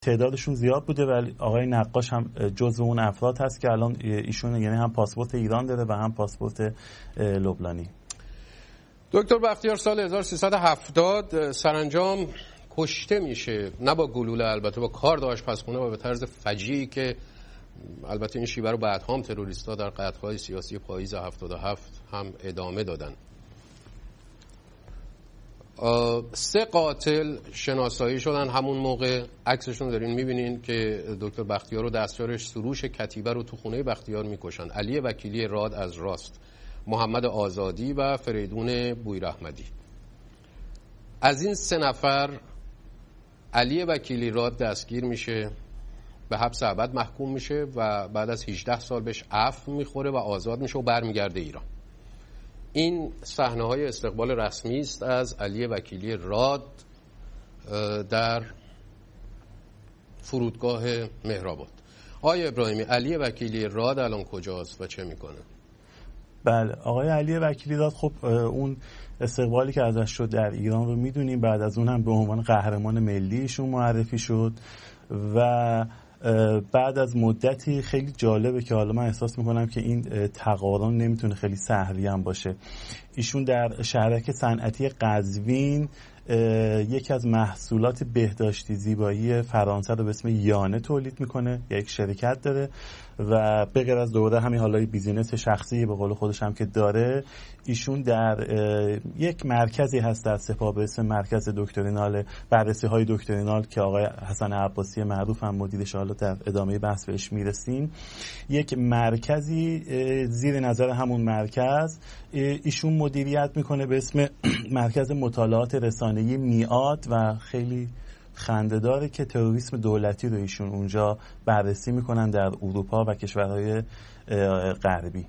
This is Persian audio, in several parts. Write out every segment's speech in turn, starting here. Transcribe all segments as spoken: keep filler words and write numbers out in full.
تعدادشون زیاد بوده، ولی آقای نقاش هم جزو اون افراد هست که الان ایشون یعنی هم پاسپورت ایران داره و هم پاسپورت لبنانی. دکتر بختیار سال هزار و سیصد و هفتاد سرانجام کشته میشه، نه با گلوله، البته با کارد آشپزخونه و به طرز فجیعی که البته این شیوه رو بعدها هم تروریست‌ها در قطعه‌های سیاسی پاییز هفتاد و هفت هم ادامه دادن. سه قاتل شناسایی شدن همون موقع، عکسشون دارین میبینین که دکتر بختیار رو دستیارش سروش کتیبه رو تو خونه بختیار میکشن. علی وکیلی راد از راست، محمد آزادی و فریدون بویراحمدی. از این سه نفر علی وکیلی راد دستگیر میشه، به حبس ابد محکوم میشه و بعد از هجده سال بهش عفو میخوره و آزاد میشه و برمیگرده ایران. این صحنه‌های استقبال رسمی است از علی وکیلی راد در فرودگاه مهرآباد. آقای ابراهیمی، علی وکیلی راد الان کجاست و چه میکنه؟ بله، آقای علی وکیلی راد خب اون استقبالی که ازش شد در ایران رو میدونیم، بعد از اون هم به عنوان قهرمان ملیشون معرفی شد و بعد از مدتی خیلی جالبه که حالا من احساس میکنم که این تقارن نمیتونه خیلی سهلی هم باشه. ایشون در شهرک صنعتی قزوین یکی از محصولات بهداشتی زیبایی فرانسه رو به اسم یانه تولید میکنه، یک شرکت داره و به غیر از دوره همین حالا بیزینس شخصی به قول خودش هم که داره، ایشون در یک مرکزی هست در سپاه به اسم مرکز دکترینال بررسی های دکترینال که آقای حسن عباسی معروف هم مدیرش، حالا در ادامه بحث بهش میرسیم. یک مرکزی زیر نظر همون مرکز ایشون مدیریت میکنه به اسم مرکز مطالعات رسانه‌ای میعاد و خیلی خنده‌داره که تروریسم دولتی رو ایشون اونجا بررسی میکنن در اروپا و کشورهای غربی.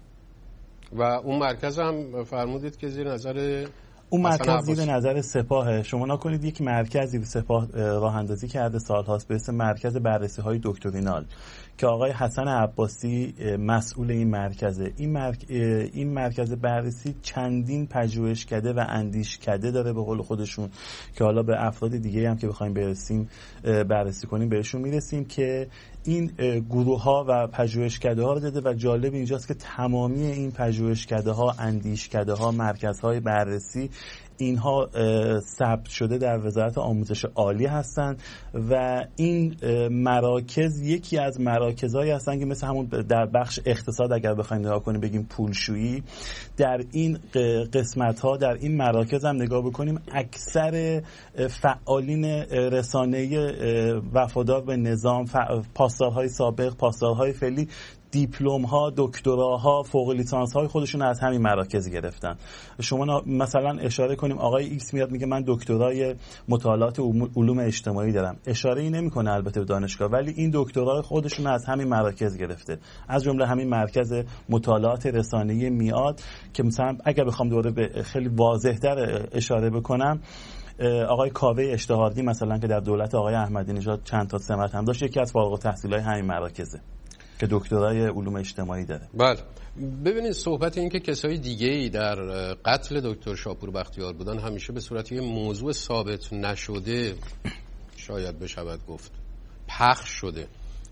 و اون مرکز هم فرمودید که زیر نظر اون مرکز زیر نظر سپاه. شما نکنید یک مرکزی سپاه راه اندازی کرده سالهاست به اسم مرکز بررسی های دکترینال که آقای حسن عباسی مسئول این مرکزه. این, مرک... این مرکز بررسی چندین پژوهشکده و اندیشکده داره به قول خودشون که حالا به افراد دیگه هم که بخوایم برسیم بررسی کنیم بهشون میرسیم که این گروه ها و پژوهشکده ها رو داده و جالب اینجاست که تمامی این پژوهشکده ها، اندیشکده ها، مرکزهای بررسی اینها ثبت شده در وزارت آموزش عالی هستند و این مراکز یکی از مراکزهایی هستند که مثل همون در بخش اقتصاد اگر بخوایم نگاه کنیم بگیم پولشویی، در این قسمت ها در این مراکز هم نگاه بکنیم اکثر فعالین رسانه‌ای وفادار به نظام، پاسدارهای سابق، پاسدارهای فعلی، دیپلم ها، دکتراها، فوق لیسانس های خودشون از همین مراکز گرفتن. شما مثلا اشاره کنیم آقای ایکس میاد میگه من دکترای مطالعات علوم اجتماعی دارم، اشاره ای نمیکنه البته به دانشگاه، ولی این دکترای خودشون از همین مراکز گرفته، از جمله همین مرکز مطالعات رسانه‌ای میعاد که مثلا اگر بخوام دوره به خیلی واضح‌تر اشاره بکنم، آقای کاوه اشتهاردی مثلا که در دولت آقای احمدی نژاد چند تا سمت هم داشت، یکی از فارغ التحصیلای همین مراکزه که دکترای علوم اجتماعی داره. بله، ببینید صحبت این که کسای دیگه‌ای در قتل دکتر شاپور بختیار بودن همیشه به صورت یه موضوع ثابت نشده شاید بشود گفت پخش شده،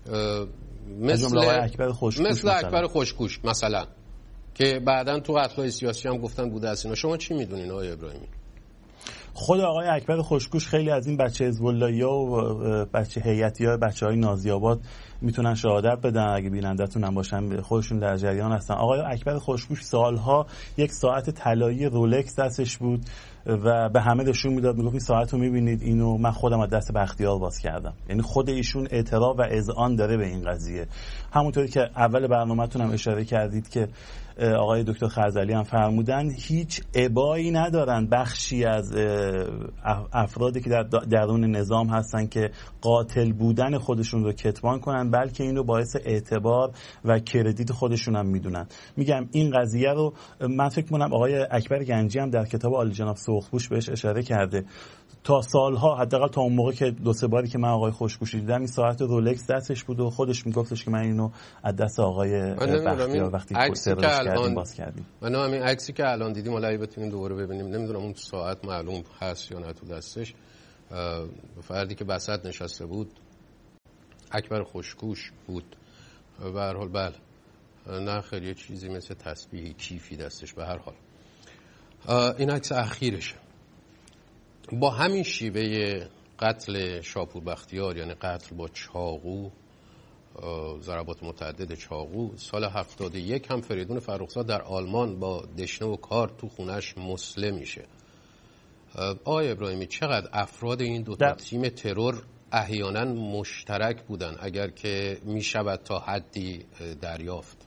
مثل اکبر خوشگوش مثل اکبر خوشگوش مثلا که بعداً تو قتل‌های سیاسی هم گفتن بوده از اینا. شما چی میدونین آقای ابراهیمی؟ خود آقای اکبر خوشگوش خیلی از این بچه حزب اللهی‌ها و بچه هیئتی‌ها، بچه‌های نازی‌آباد میتونن شهادت بدن اگه بیننده‌تون هم باشن، خودشون در جریان هستن. آقای اکبر خوشگوش سالها یک ساعت طلایی رولکس دستش بود و به همه نشون میداد، میگفت این ساعت رو میبینید، اینو من خودم از دست بختیار باز کردم. یعنی خود ایشون اعتراف و اذعان داره به این قضیه. همونطوری که اول برنامه‌تون هم اشاره کردید که آقای دکتر خرزلی هم فرمودن، هیچ ابایی ندارن بخشی از افرادی که در درون نظام هستن که قاتل بودن خودشون رو کتمان کنن، بلکه این رو باعث اعتبار و کردیت خودشون هم میدونن. میگم این قضیه رو من فکر کنم آقای اکبر گنجی هم در کتاب عالی جناب سرخپوش بهش اشاره کرده. تا سالها، حداقل تا اون موقع که دو سه باری که من آقای خوشگوش دیدم، این ساعت رولکس دستش بود و خودش میگفتش که من اینو از دست آقای بختیار وقتی ترورش کردیم باز کردیم. من همین عکسی که الان دیدیم حالا بتونیم دوباره ببینیم، نمیدونم اون ساعت معلوم هست یا نه تو دستش، فردی که وسط نشسته بود اکبر خوشگوش بود. به هر حال بله، نه خیلی یه چیزی مثل تسبیحی کیفی دستش. به هر حال این عکس اخیرشه. با همین شیوه قتل شاپور بختیار، یعنی قتل با چاقو، ضربات متعدد چاقو، سال هفتاد و یک هم فریدون فرخزاد در آلمان با دشنه و کار تو خونش مسله میشه. آقای ابراهیمی، چقدر افراد این دو تا تیم ترور احیانا مشترک بودن اگر که میشود تا حدی دریافت؟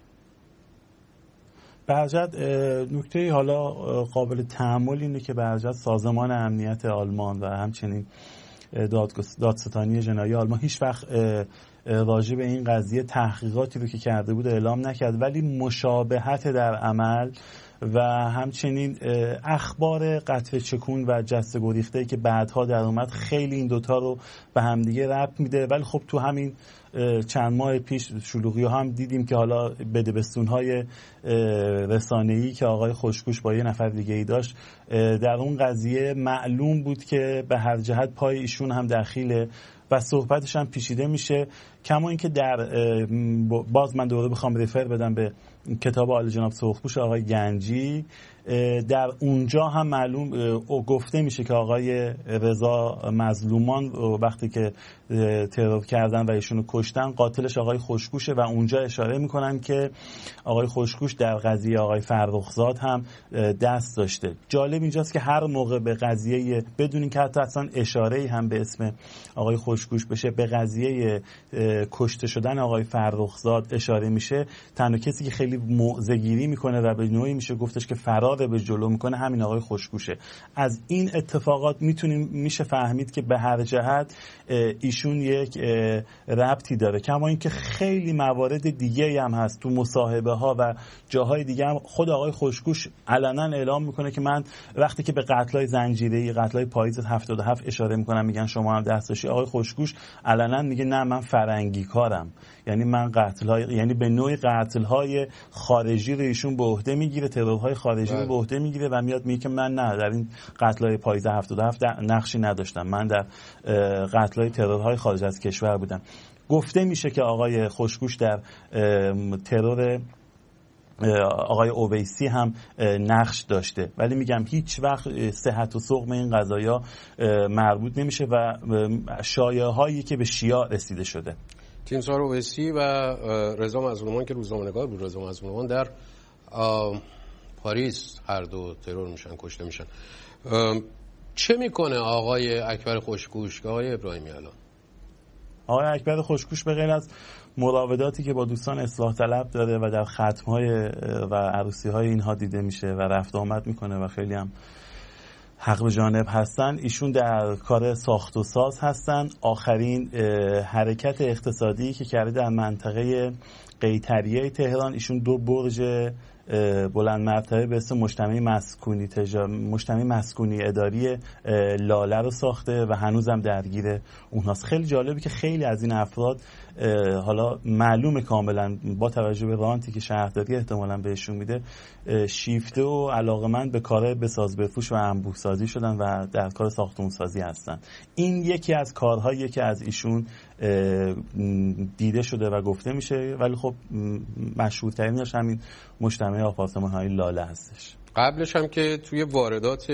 برجت نکته حالا قابل تأمل اینه که برجت سازمان امنیت آلمان و همچنین دادستانی جنایی آلمان هیچ وقت راجع به این قضیه تحقیقاتی رو که کرده بود اعلام نکرد، ولی مشابهت در عمل و همچنین اخبار قطع چکون و جسته گریخته که بعدها در اومد خیلی این دوتا رو به همدیگه ربط میده. ولی خب تو همین چند ماه پیش شلوغی هم دیدیم که حالا بدبستون‌های رسانه‌ای که آقای خوشگوش با یه نفر دیگه ای داشت، در اون قضیه معلوم بود که به هر جهت پای ایشون هم دخیله و صحبتش هم پیچیده میشه. کما اینکه در باز من دوباره بخوام ریفر بدم به کتاب آل جناب سرخپوش آقای گنجی، در اونجا هم معلوم گفته میشه که آقای رضا مظلومان وقتی که ترور کردن و ایشونو کشتن قاتلش آقای خوشگوشه و اونجا اشاره میکنن که آقای خوشگوش در قضیه آقای فرخزاد هم دست داشته. جالب اینجاست که هر موقع به قضیه بدون اینکه حتی اصلا اشاره‌ای هم به اسم آقای خوشگوش بشه به قضیه کشته شدن آقای فرخزاد اشاره میشه، تنها کسی که خیلی موضع‌گیری میکنه و به نوعی میشه گفتش که فرار به جلو میکنه همین آقای خوشگوشه. از این اتفاقات میتونیم میشه فهمید که به هر جهت ایشون یک ربطی داره. کما اینکه خیلی موارد دیگه هم هست تو مصاحبه ها و جاهای دیگه هم خود آقای خوشگوش علنا اعلام میکنه که من وقتی که به قتل‌های زنجیره‌ای، قتل‌های پاییز هفتاد و هفت اشاره میکنم میگن شما هم دست داشتی، آقای خوشگوش علنا میگه نه من فرنگی کارم، یعنی من قتل‌های یعنی به نوعی قتل‌های خارجی رو ایشون به عهده میگیره، ترورهای خارجی رو به عهده میگیره و میاد میگه که من نه در این قتل‌های پاییز هفتاد و هفت نقشی نداشتم، من در قتل‌های ترورهای خارج از کشور بودم. گفته میشه که آقای خوشگوش در ترور آقای اویسی هم نقش داشته، ولی میگم هیچ وقت صحت و سقم این قضایا مربوط نمیشه و شایعه هایی که به شیعه رسیده شده. تیمسار اویسی و رضا مظلومان که روزنامه‌نگار بود، رضا مظلومان در پاریس هر دو ترور میشن، کشته میشن. چه میکنه آقای اکبر خوشگوش، آقای ابراهیمی الان؟ آقای اکبر خوشگوش به غیر از مراوداتی که با دوستان اصلاح طلب داره و در ختم‌های و عروسی‌های اینها دیده میشه و رفت آمد میکنه و خیلی هم حق به جانب هستن، ایشون در کار ساخت و ساز هستن. آخرین حرکت اقتصادی که کرده در منطقه قیطریه تهران، ایشون دو برج بلند مرتبه به اسم مجتمع مسکونی تجار... مجتمع مسکونی اداری لاله رو ساخته و هنوزم درگیر اونهاست. خیلی جالبه که خیلی از این افراد حالا معلومه کاملا با توجه به رانتی که شهرداری احتمالاً بهشون میده شیفته و علاقمند به کار بساز بفروش و انبوه سازی شدن و در کار ساختمون سازی هستن. این یکی از کارهایی که از ایشون دیده شده و گفته میشه، ولی خب مشهورترینش همین مجتمع آپارتمان‌های لاله هستش. قبلش هم که توی واردات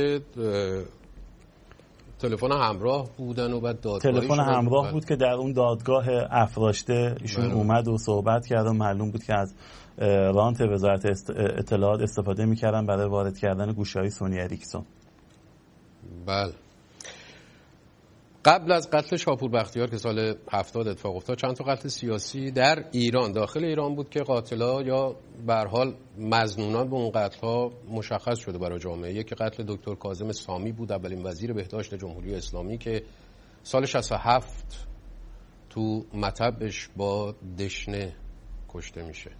تلفن همراه بودن و بعد دادگاهی تلفن همراه بود. بود که در اون دادگاه افراشته ایشون بله. اومد و صحبت کرد و معلوم بود که از رانت وزارت اطلاعات استفاده میکردن برای وارد کردن گوشی‌های سونی اریکسون. بله. قبل از قتل شاپور بختیار که سال هفتاد اتفاق افتاد، چند تا قتل سیاسی در ایران، داخل ایران بود که قاتلا یا به هر حال مظنونان به اون قتل‌ها مشخص شده برای جامعه. یکی قتل دکتر کاظم سامی بود، اولین وزیر بهداشت جمهوری اسلامی که سال شصت و هفت تو مطبش با دشنه کشته میشه.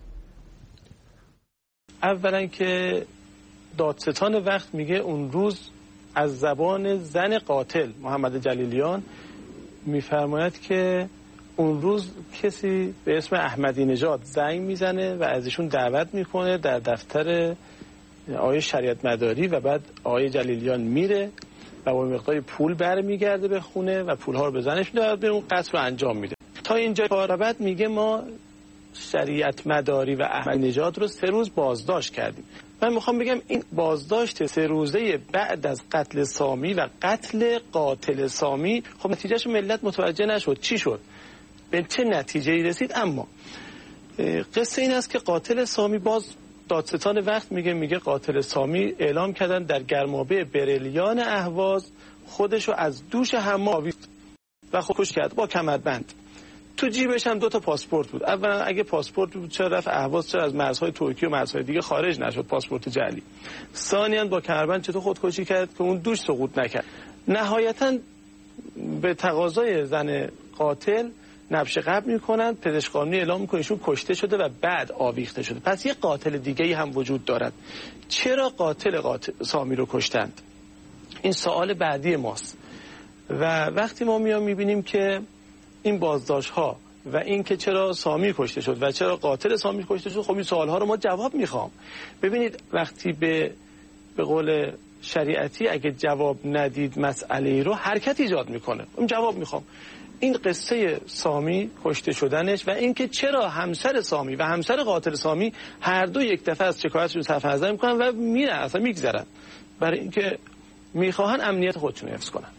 اولا که دادستان وقت میگه اون روز از زبان زن قاتل محمد جلیلیان میفرماید که اون روز کسی به اسم احمدی نژاد زنگ میزنه و از ایشون دعوت میکنه در دفتر آقای شریعت مداری و بعد آقای جلیلیان میره و با مقدار پول برمیگرده به خونه و پولها رو به زنش میده و به اون قتل رو انجام میده. تا اینجا بعد میگه ما شریعت مداری و احمدی نژاد رو سه روز بازداشت کردیم. من میخوام بگم این بازداشت سه روزه بعد از قتل سامی و قتل قاتل سامی، خب نتیجهش ملت متوجه نشد چی شد، به چه نتیجه‌ای رسید. اما قصه این است که قاتل سامی، باز دادستان وقت میگه میگه قاتل سامی اعلام کردن در گرمابه بریلیان اهواز خودشو از دوش حمام آویخت و خودکشی کرد با کمربند. تو جیبش هم دو تا پاسپورت بود. اولا اگه پاسپورت بود چرا رفت اهواز، چرا از مرزهای ترکیه و مرزهای دیگه خارج نشد پاسپورت جعلی؟ ثانیاً با کمربند چطور خودکشی کرد که اون دوش سقوط نکرد؟ نهایتاً به تقاضای زن قاتل نبش قبل میکنن، پزشک قانونی اعلام میکنه ایشون کشته شده و بعد آویخته شده. پس یه قاتل دیگه ای هم وجود دارد. چرا قاتل قاتل سامی رو کشتند؟ این سوال بعدی ماست. و وقتی ما میام میبینیم که این بازداشت ها و این که چرا سامی کشته شد و چرا قاتل سامی کشته شد، خب این سوال ها رو ما جواب میخوام. ببینید وقتی به به قول شریعتی اگه جواب ندید مسئله رو حرکت ایجاد میکنه. اون جواب میخوام. این قصه سامی کشته شدنش و اینکه چرا همسر سامی و همسر قاتل سامی هر دو یک دفعه از شکایتشون صرف نظر میکنن و میرن اصلا میگذرن برای اینکه میخواهن امنیت خودشون حفظ کنن.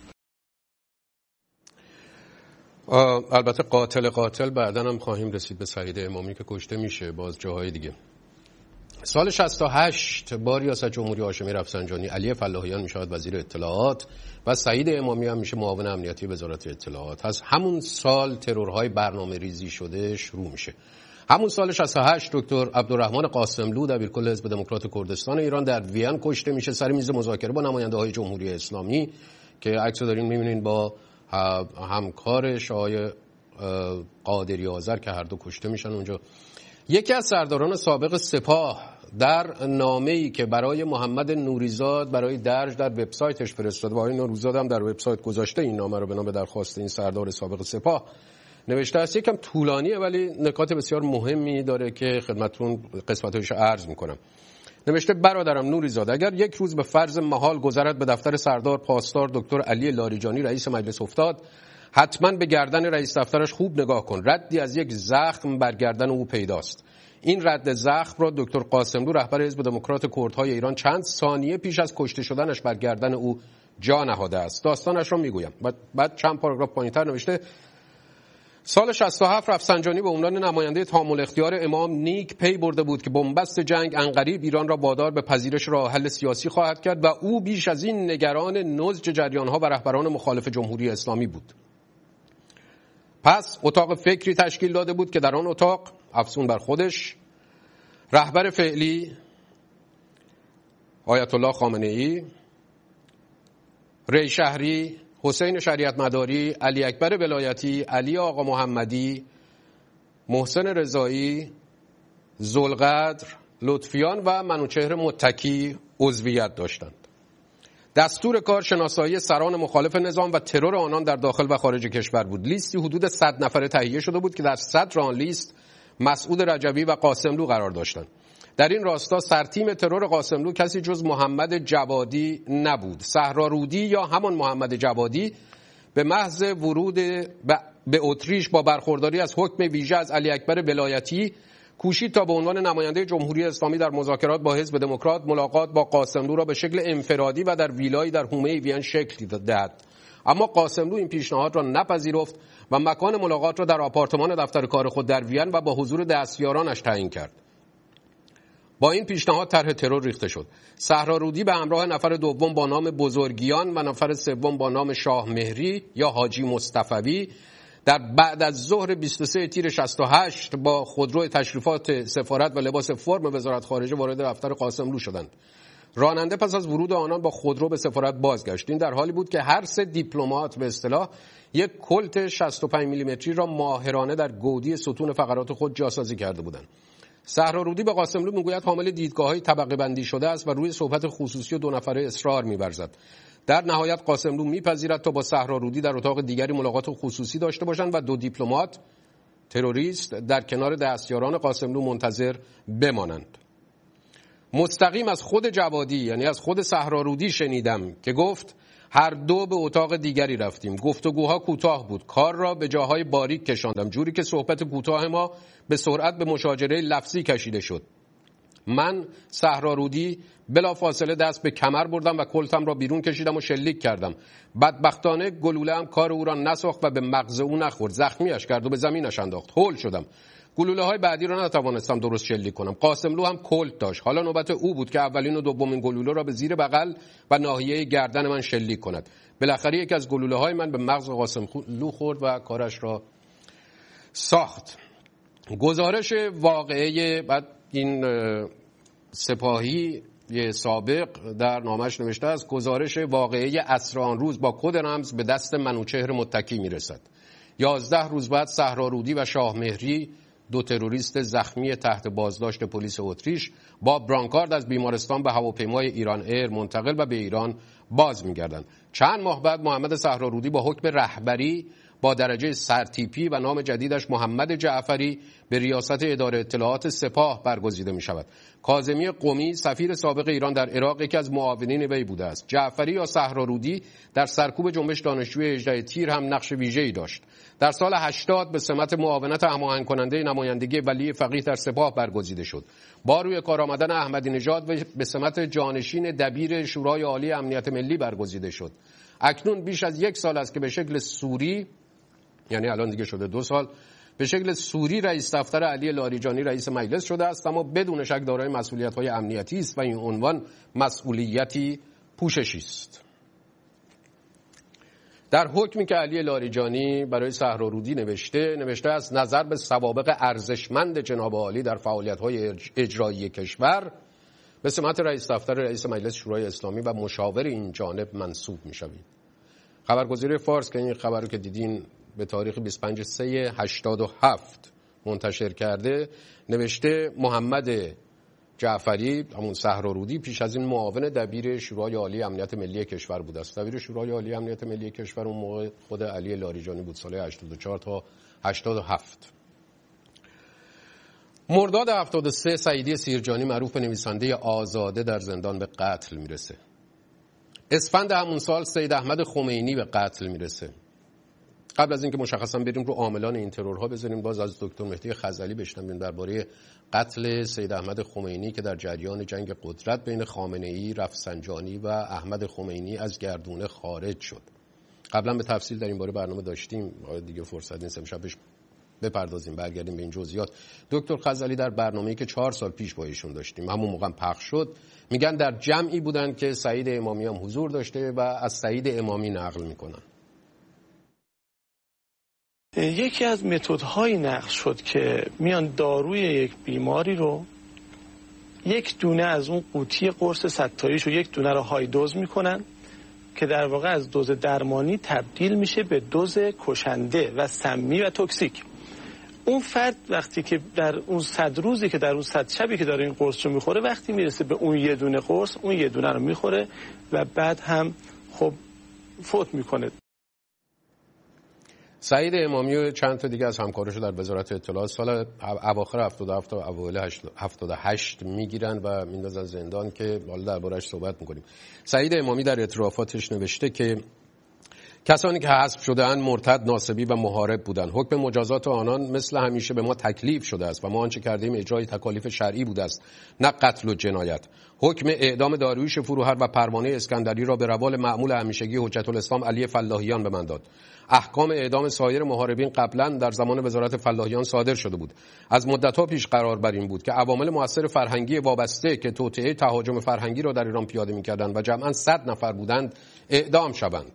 البته قاتل قاتل بعداً هم خواهیم رسید به سعید امامی که کشته میشه باز جاهای دیگه. سال شصت و هشت با ریاست جمهوری هاشمی رفسنجانی، علی فلاحیان میشود وزیر اطلاعات و سعید امامی هم میشه معاون امنیتی وزارت اطلاعات. از همون سال ترورهای برنامه ریزی شده شروع میشه. همون سال شصت و هشت دکتر عبدالرحمن قاسملو دبیرکل حزب دموکرات کردستان ایران در وین کشته میشه سر میز مذاکره با نماینده های جمهوری اسلامی که عکسو دارین میبینین با همکارش آقای قادری آذر که هر دو کشته میشن اونجا. یکی از سرداران سابق سپاه در نامه‌ای که برای محمد نوریزاد برای درج در وبسایتش فرستاد و آقای نوریزاد هم در وبسایت گذاشته این نامه رو به نام درخواست این سردار سابق سپاه نوشته است. یکم طولانیه ولی نکات بسیار مهمی داره که خدمتتون قسمتش عرض میکنم. نوشته: برادرم نوریزاد، اگر یک روز به فرض محال گذرد به دفتر سردار پاسدار دکتر علی لاریجانی رئیس مجلس افتاد، حتما به گردن رئیس دفترش خوب نگاه کن. ردی از یک زخم بر گردن او پیداست. این رد زخم را دکتر قاسملو رهبر حزب دموکرات کردهای ایران چند ثانیه پیش از کشته شدنش بر گردن او جا نهاده است. داستانش را میگویم. بعد چند پاراگراف پایینتر نوشته: سال شصت و هفت رفسنجانی به عنوان نماینده تامل اختیار امام نیک پی برده بود که بنبست جنگ عنقریب ایران را وادار به پذیرش راه حل سیاسی خواهد کرد و او بیش از این نگران نضج جریان‌ها و رهبران مخالف جمهوری اسلامی بود. پس اتاق فکری تشکیل داده بود که در آن اتاق افسون بر خودش رهبر فعلی آیت الله خامنه‌ای، ری شهری، حسین شریعت مداری، علی اکبر ولایتی، علی آقا محمدی، محسن رضایی، ذوالقدر، لطفیان و منوچهر متکی عضویت داشتند. دستور کار شناسایی سران مخالف نظام و ترور آنان در داخل و خارج کشور بود. لیستی حدود صد نفره تهیه شده بود که در صدر آن لیست مسعود رجبی و قاسملو قرار داشتند. در این راستا سرتیم ترور قاسملو کسی جز محمد جوادی نبود. صحرارودی یا همان محمد جوادی به محض ورود به اتریش با برخورداری از حکم ویژه از علی اکبر ولایتی کوشید تا به عنوان نماینده جمهوری اسلامی در مذاکرات با حزب دموکرات ملاقات با قاسملو را به شکل انفرادی و در ویلایی در حومه وین شکل دهد. اما قاسملو این پیشنهاد را نپذیرفت و مکان ملاقات را در آپارتمان دفتر کار خود در وین و با حضور دستیارانش تعیین کرد. با این پیشنهاد طرح ترور ریخته شد. صحرارودی به همراه نفر دوم با نام بزرگیان و نفر سوم با نام شاه مهری یا حاجی مصطفوی در بعد از ظهر بیست و سه تیر شصت و هشت با خودرو تشریفات سفارت و لباس فرم وزارت خارجه وارد دفتر قاسملو شدند. راننده پس از ورود آنان با خودرو به سفارت بازگشت. این در حالی بود که هر سه دیپلمات به اصطلاح یک کلت شصت و پنج میلیمتری را ماهرانه در گودی ستون فقرات خود جاسازی کرده بودند. صحرارودی به قاسملو میگوید حامل دیدگاه‌های طبقه بندی شده است و روی صحبت خصوصی و دو نفره اصرار می‌ورزد. در نهایت قاسملو میپذیرد تا با صحرارودی در اتاق دیگری ملاقات خصوصی داشته باشند و دو دیپلمات تروریست در کنار دستیاران قاسملو منتظر بمانند. مستقیم از خود جوادی یعنی از خود صحرارودی شنیدم که گفت هر دو به اتاق دیگری رفتیم. گفتگوها کوتاه بود. کار را به جاهای باریک کشاندم، جوری که صحبت کوتاه ما به سرعت به مشاجره لفظی کشیده شد. من صحرارودی بلا فاصله دست به کمر بردم و کلتم را بیرون کشیدم و شلیک کردم. بدبختانه گلوله هم کار او را نساخت و به مغز او نخورد. زخمیش کرد و به زمینش انداخت. هول شدم. گلوله های بعدی را نتوانستم درست شلیک کنم. قاسملو هم کلت داشت. حالا نوبت او بود که اولین و دومین گلوله را به زیر بغل و ناحیه گردن من شلیک کند. بالاخره یکی از گلوله های من به مغز قاسملو خورد و کارش را ساخت. گزارش واقعه بعد این سپاهی سابق در نامش نوشته است: گزارش واقعه عصر آن روز با کد رمز به دست منوچهر متکی میرسد. یازده روز بعد صحرارودی و شاهمهری، دو تروریست زخمی تحت بازداشت پلیس اتریش، با برانکارد از بیمارستان به هواپیمای ایران ایر منتقل و به ایران باز می‌گردند. چند ماه بعد محمد صحرارودی با حکم رهبری با درجه سرتیپی و نام جدیدش محمد جعفری به ریاست اداره اطلاعات سپاه برگزیده می شود. کاظمی قمی سفیر سابق ایران در عراق یکی از معاونین وی بوده است. جعفری یا صحرارودی در سرکوب جنبش دانشجوی هجده تیر هم نقش ویژه‌ای داشت. در سال هشتاد به سمت معاونت هماهنگ کننده نمایندگی ولی فقیه در سپاه برگزیده شد. با روی کار آمدن احمدی نژاد به سمت جانشین دبیر شورای عالی امنیت ملی برگزیده شد. اکنون بیش از یک سال است که به شکل سوری، یعنی الان دیگه شده دو سال، به شکل سوری رئیس دفتر علی لاریجانی رئیس مجلس شده است، اما بدون شک دارای مسئولیت‌های امنیتی است و این عنوان مسئولیتی پوششی است. در حکمی که علی لاریجانی برای صحرارودی نوشته نوشته است: نظر به سوابق ارزشمند جناب عالی در فعالیت‌های اجرایی کشور به سمت رئیس دفتر رئیس مجلس شورای اسلامی و مشاور این جانب منصوب می‌شوید. خبرگزاری فارس که این خبر رو که دیدین به تاریخ بیست و پنج سه هشتاد و هفت منتشر کرده نوشته: محمد جعفری همون صحرارودی پیش از این معاون دبیر شورای عالی امنیت ملی کشور بود است. دبیر شورای عالی امنیت ملی کشور اون موقع خود علی لاریجانی بود، سال هشتاد و چهار تا هشتاد و هفت. مرداد هفتاد و سه سعیدی سیرجانی معروف به نویسنده آزاده در زندان به قتل میرسه. اسفند همون سال سید احمد خمینی به قتل میرسه. قبل از اینکه مشخصا بریم رو عاملان این ترورها بذاریم باز از دکتر مهدی خزعلی بشنویم درباره قتل سید احمد خمینی که در جریان جنگ قدرت بین خامنه‌ای، رفسنجانی و احمد خمینی از گردونه خارج شد. قبلا به تفصیل در این باره برنامه داشتیم، دیگه فرصت نیست امشب بهش بپردازیم، برگردیم به این جزئیات. دکتر خزعلی در برنامه‌ای که چهار سال پیش با ایشون داشتیم، همون موقع پخش شد، میگن در جمعی بودن که سعید امامی هم حضور داشته و از سعید امامی نقل میکنن. یکی از متدهای نقل شد که میان داروی یک بیماری رو یک دونه از اون قوطی قرص ستاییش رو یک دونه رو های دوز میکنن که در واقع از دوز درمانی تبدیل میشه به دوز کشنده و سمی و توکسیک. اون فرد وقتی که در اون صد روزی که در اون صد شبی که داره این قرص رو میخوره، وقتی میرسه به اون یه دونه قرص، اون یه دونه رو میخوره و بعد هم خب فوت میکنه. سعید امامی و چند تا دیگه از همکاراشو در وزارت اطلاعات سال اواخر هفتاد و هفت تا اوایل هفتاد و هشت میگیرن و میندازن زندان که حالا درباره‌اش صحبت میکنیم. سعید امامی در اعترافاتش نوشته که کسانی که حذف شده‌اند مرتد، ناصبی و محارب بودند. حکم مجازات آنان مثل همیشه به ما تکلیف شده است و ما آنچه کردیم اجرای تکالیف شرعی بوده است، نه قتل و جنایت. حکم اعدام داریوش فروهر و پروانه اسکندری را به روال معمول همیشگی حجت الاسلام علی فلاحیان به من داد. احکام اعدام سایر محاربین قبلا در زمان وزارت فلاحیان صادر شده بود. از مدت‌ها پیش قرار بر این بود که عوامل مؤثر فرهنگی وابسته که توطئه تهاجم فرهنگی را در ایران پیاده می‌کردند و جمعاً صد نفر بودند اعدام شوند.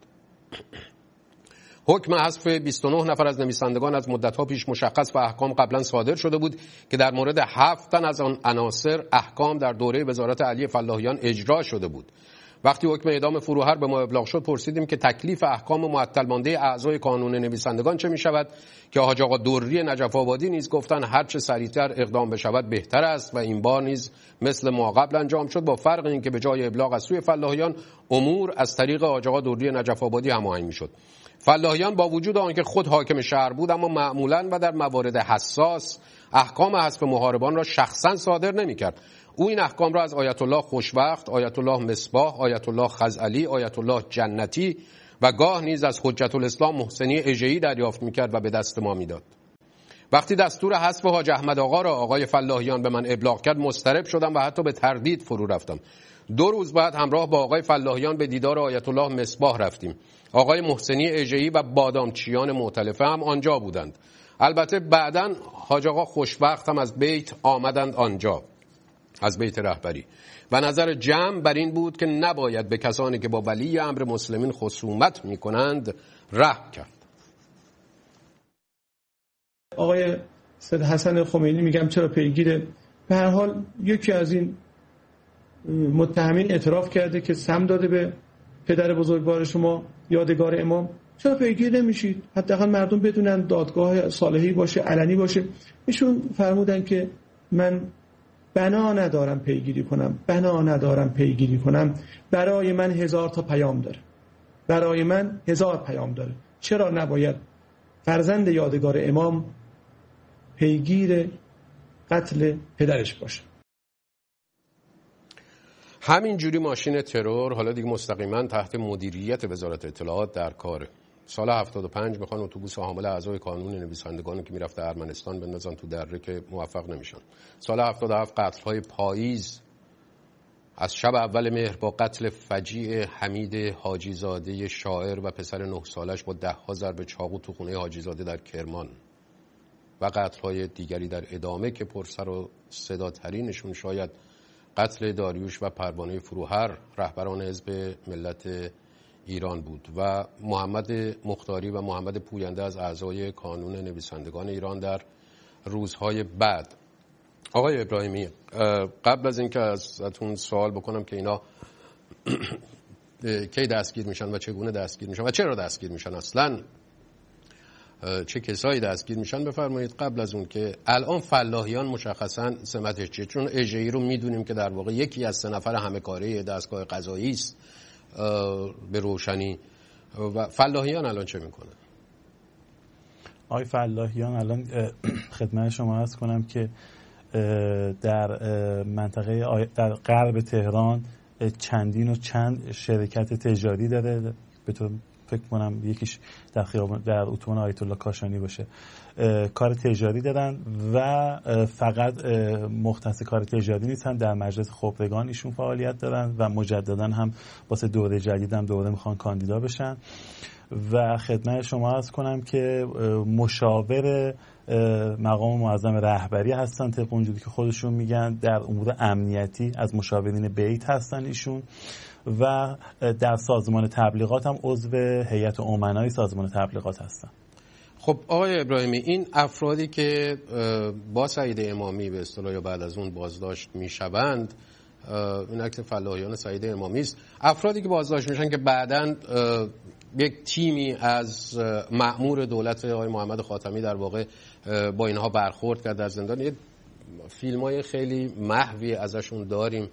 حکم حذف بیست و نه نفر از نویسندگان از مدت‌ها پیش مشخص و احکام قبلا صادر شده بود که در مورد هفت تن از آن عناصر احکام در دوره وزارت علی فلاحیان اجرا شده بود. وقتی حکم اعدام فروهر به ما ابلاغ شد پرسیدیم که تکلیف احکام معطل مانده اعضای کانون نویسندگان چه می‌شود که حاج آقا دری نجف آبادی نیز گفتن هر چه سریعتر اقدام بشود بهتر است و این بار نیز مثل ما قبل انجام شد، با فرق این که به جای ابلاغ از سوی فلاحیان امور از طریق حاج آقا دری نجف آبادی هماهنگ می‌شد. فلاحیان با وجود آنکه خود حاکم شهر بود، اما معمولاً و در موارد حساس احکام حذف محاربان را شخصاً صادر نمی‌کرد. او این احکام را از آیت الله خوشوقت، آیت الله مصباح، آیت الله خزعلی، آیت الله جنتی و گاه نیز از حجت الاسلام محسنی اژه‌ای دریافت می‌کرد و به دست ما می‌داد. وقتی دستور حذف حاج احمد آقا را آقای فلاحیان به من ابلاغ کرد، مضطرب شدم و حتی به تردید فرو رفتم. دو روز بعد همراه با آقای فلاحیان به دیدار آیت الله مصباح رفتیم. آقای محسنی اژه‌ای و بادامچیان مؤتلفه هم آنجا بودند. البته بعداً حاج آقا خوشبخت هم از بیت آمدند آنجا، از بیت رهبری، و نظر جمع بر این بود که نباید به کسانی که با ولی امر مسلمین خصومت می‌کنند رحم کرد. آقای سید حسن خمینی میگم چرا پیگیره؟ به هر حال یکی از این متهمین اعتراف کرده که سم داده به پدر بزرگوار شما یادگار امام. چرا پیگیر نمیشید؟ حداقل مردم بدونن دادگاه صالحی باشه، علنی باشه. ایشون فرمودن که من بنا ندارم پیگیری کنم، بنا ندارم پیگیری کنم. برای من هزار تا پیام داره، برای من هزار پیام داره. چرا نباید فرزند یادگار امام پیگیر قتل پدرش باشه؟ همین جوری ماشین ترور حالا دیگه مستقیما تحت مدیریت وزارت اطلاعات در کاره. سال هفتاد و پنج میخوان اتوبوس حامل اعضای کانون نویسندگانی که میرفته ارمنستان بندازن تو دره که موفق نمیشن. سال هفتاد و هفت قتل‌های پاییز، از شب اول مهر با قتل فجیع حمید حاجی زاده شاعر و پسر نه سالش با ده ها ضربه چاقو تو خونه حاجی زاده در کرمان، و قتل‌های دیگری در ادامه که پرسر و صداترینشون شاید قتل داریوش و پروانه فروهر رهبران حزب ملت ایران بود و محمد مختاری و محمد پوینده از اعضای کانون نویسندگان ایران در روزهای بعد. آقای ابراهیمی، قبل از اینکه ازتون سوال بکنم که اینا کی دستگیر میشن و چگونه دستگیر میشن و چرا دستگیر میشن، اصلا چه کسایی دستگیر میشن، بفرمایید قبل از اون که الان فلاحیان مشخصا سمتش چیه؟ چون اژه‌ای رو میدونیم که در واقع یکی از سه نفر همه کاره دستگاه قضایی است به روشنی، و فلاحیان الان چه میکنه؟ آقای فلاحیان الان خدمت شما عرض کنم که در منطقه در غرب تهران چندین و چند شرکت تجاری داره. به طور فکر کنم یکیش در خیابان در اتوبان آیت الله کاشانی باشه، کار تجاری دارن و فقط مختص کار تجاری نیستن، در مجلس خبرگان ایشون فعالیت دارن و مجددا هم واسه دوره جدید هم دوره میخوان کاندیدا بشن. و خدمت شما عرض کنم که مشاور مقام معظم رهبری هستن، طبق اونجوری که خودشون میگن در امور امنیتی از مشاورین بیت هستن ایشون، و در سازمان تبلیغات هم عضو هیئت امنای سازمان تبلیغات هستن. خب آقای ابراهیمی، این افرادی که با سعید امامی به اصطلاح یا بعد از اون بازداشت میشوند، این عکس فلاحیان سعید امامی است، افرادی که بازداشت میشن که بعداً یک تیمی از مأمور دولت آقای محمد خاتمی در واقع با اینها برخورد کرد در زندان، یه فیلمای خیلی محوی ازشون داریم،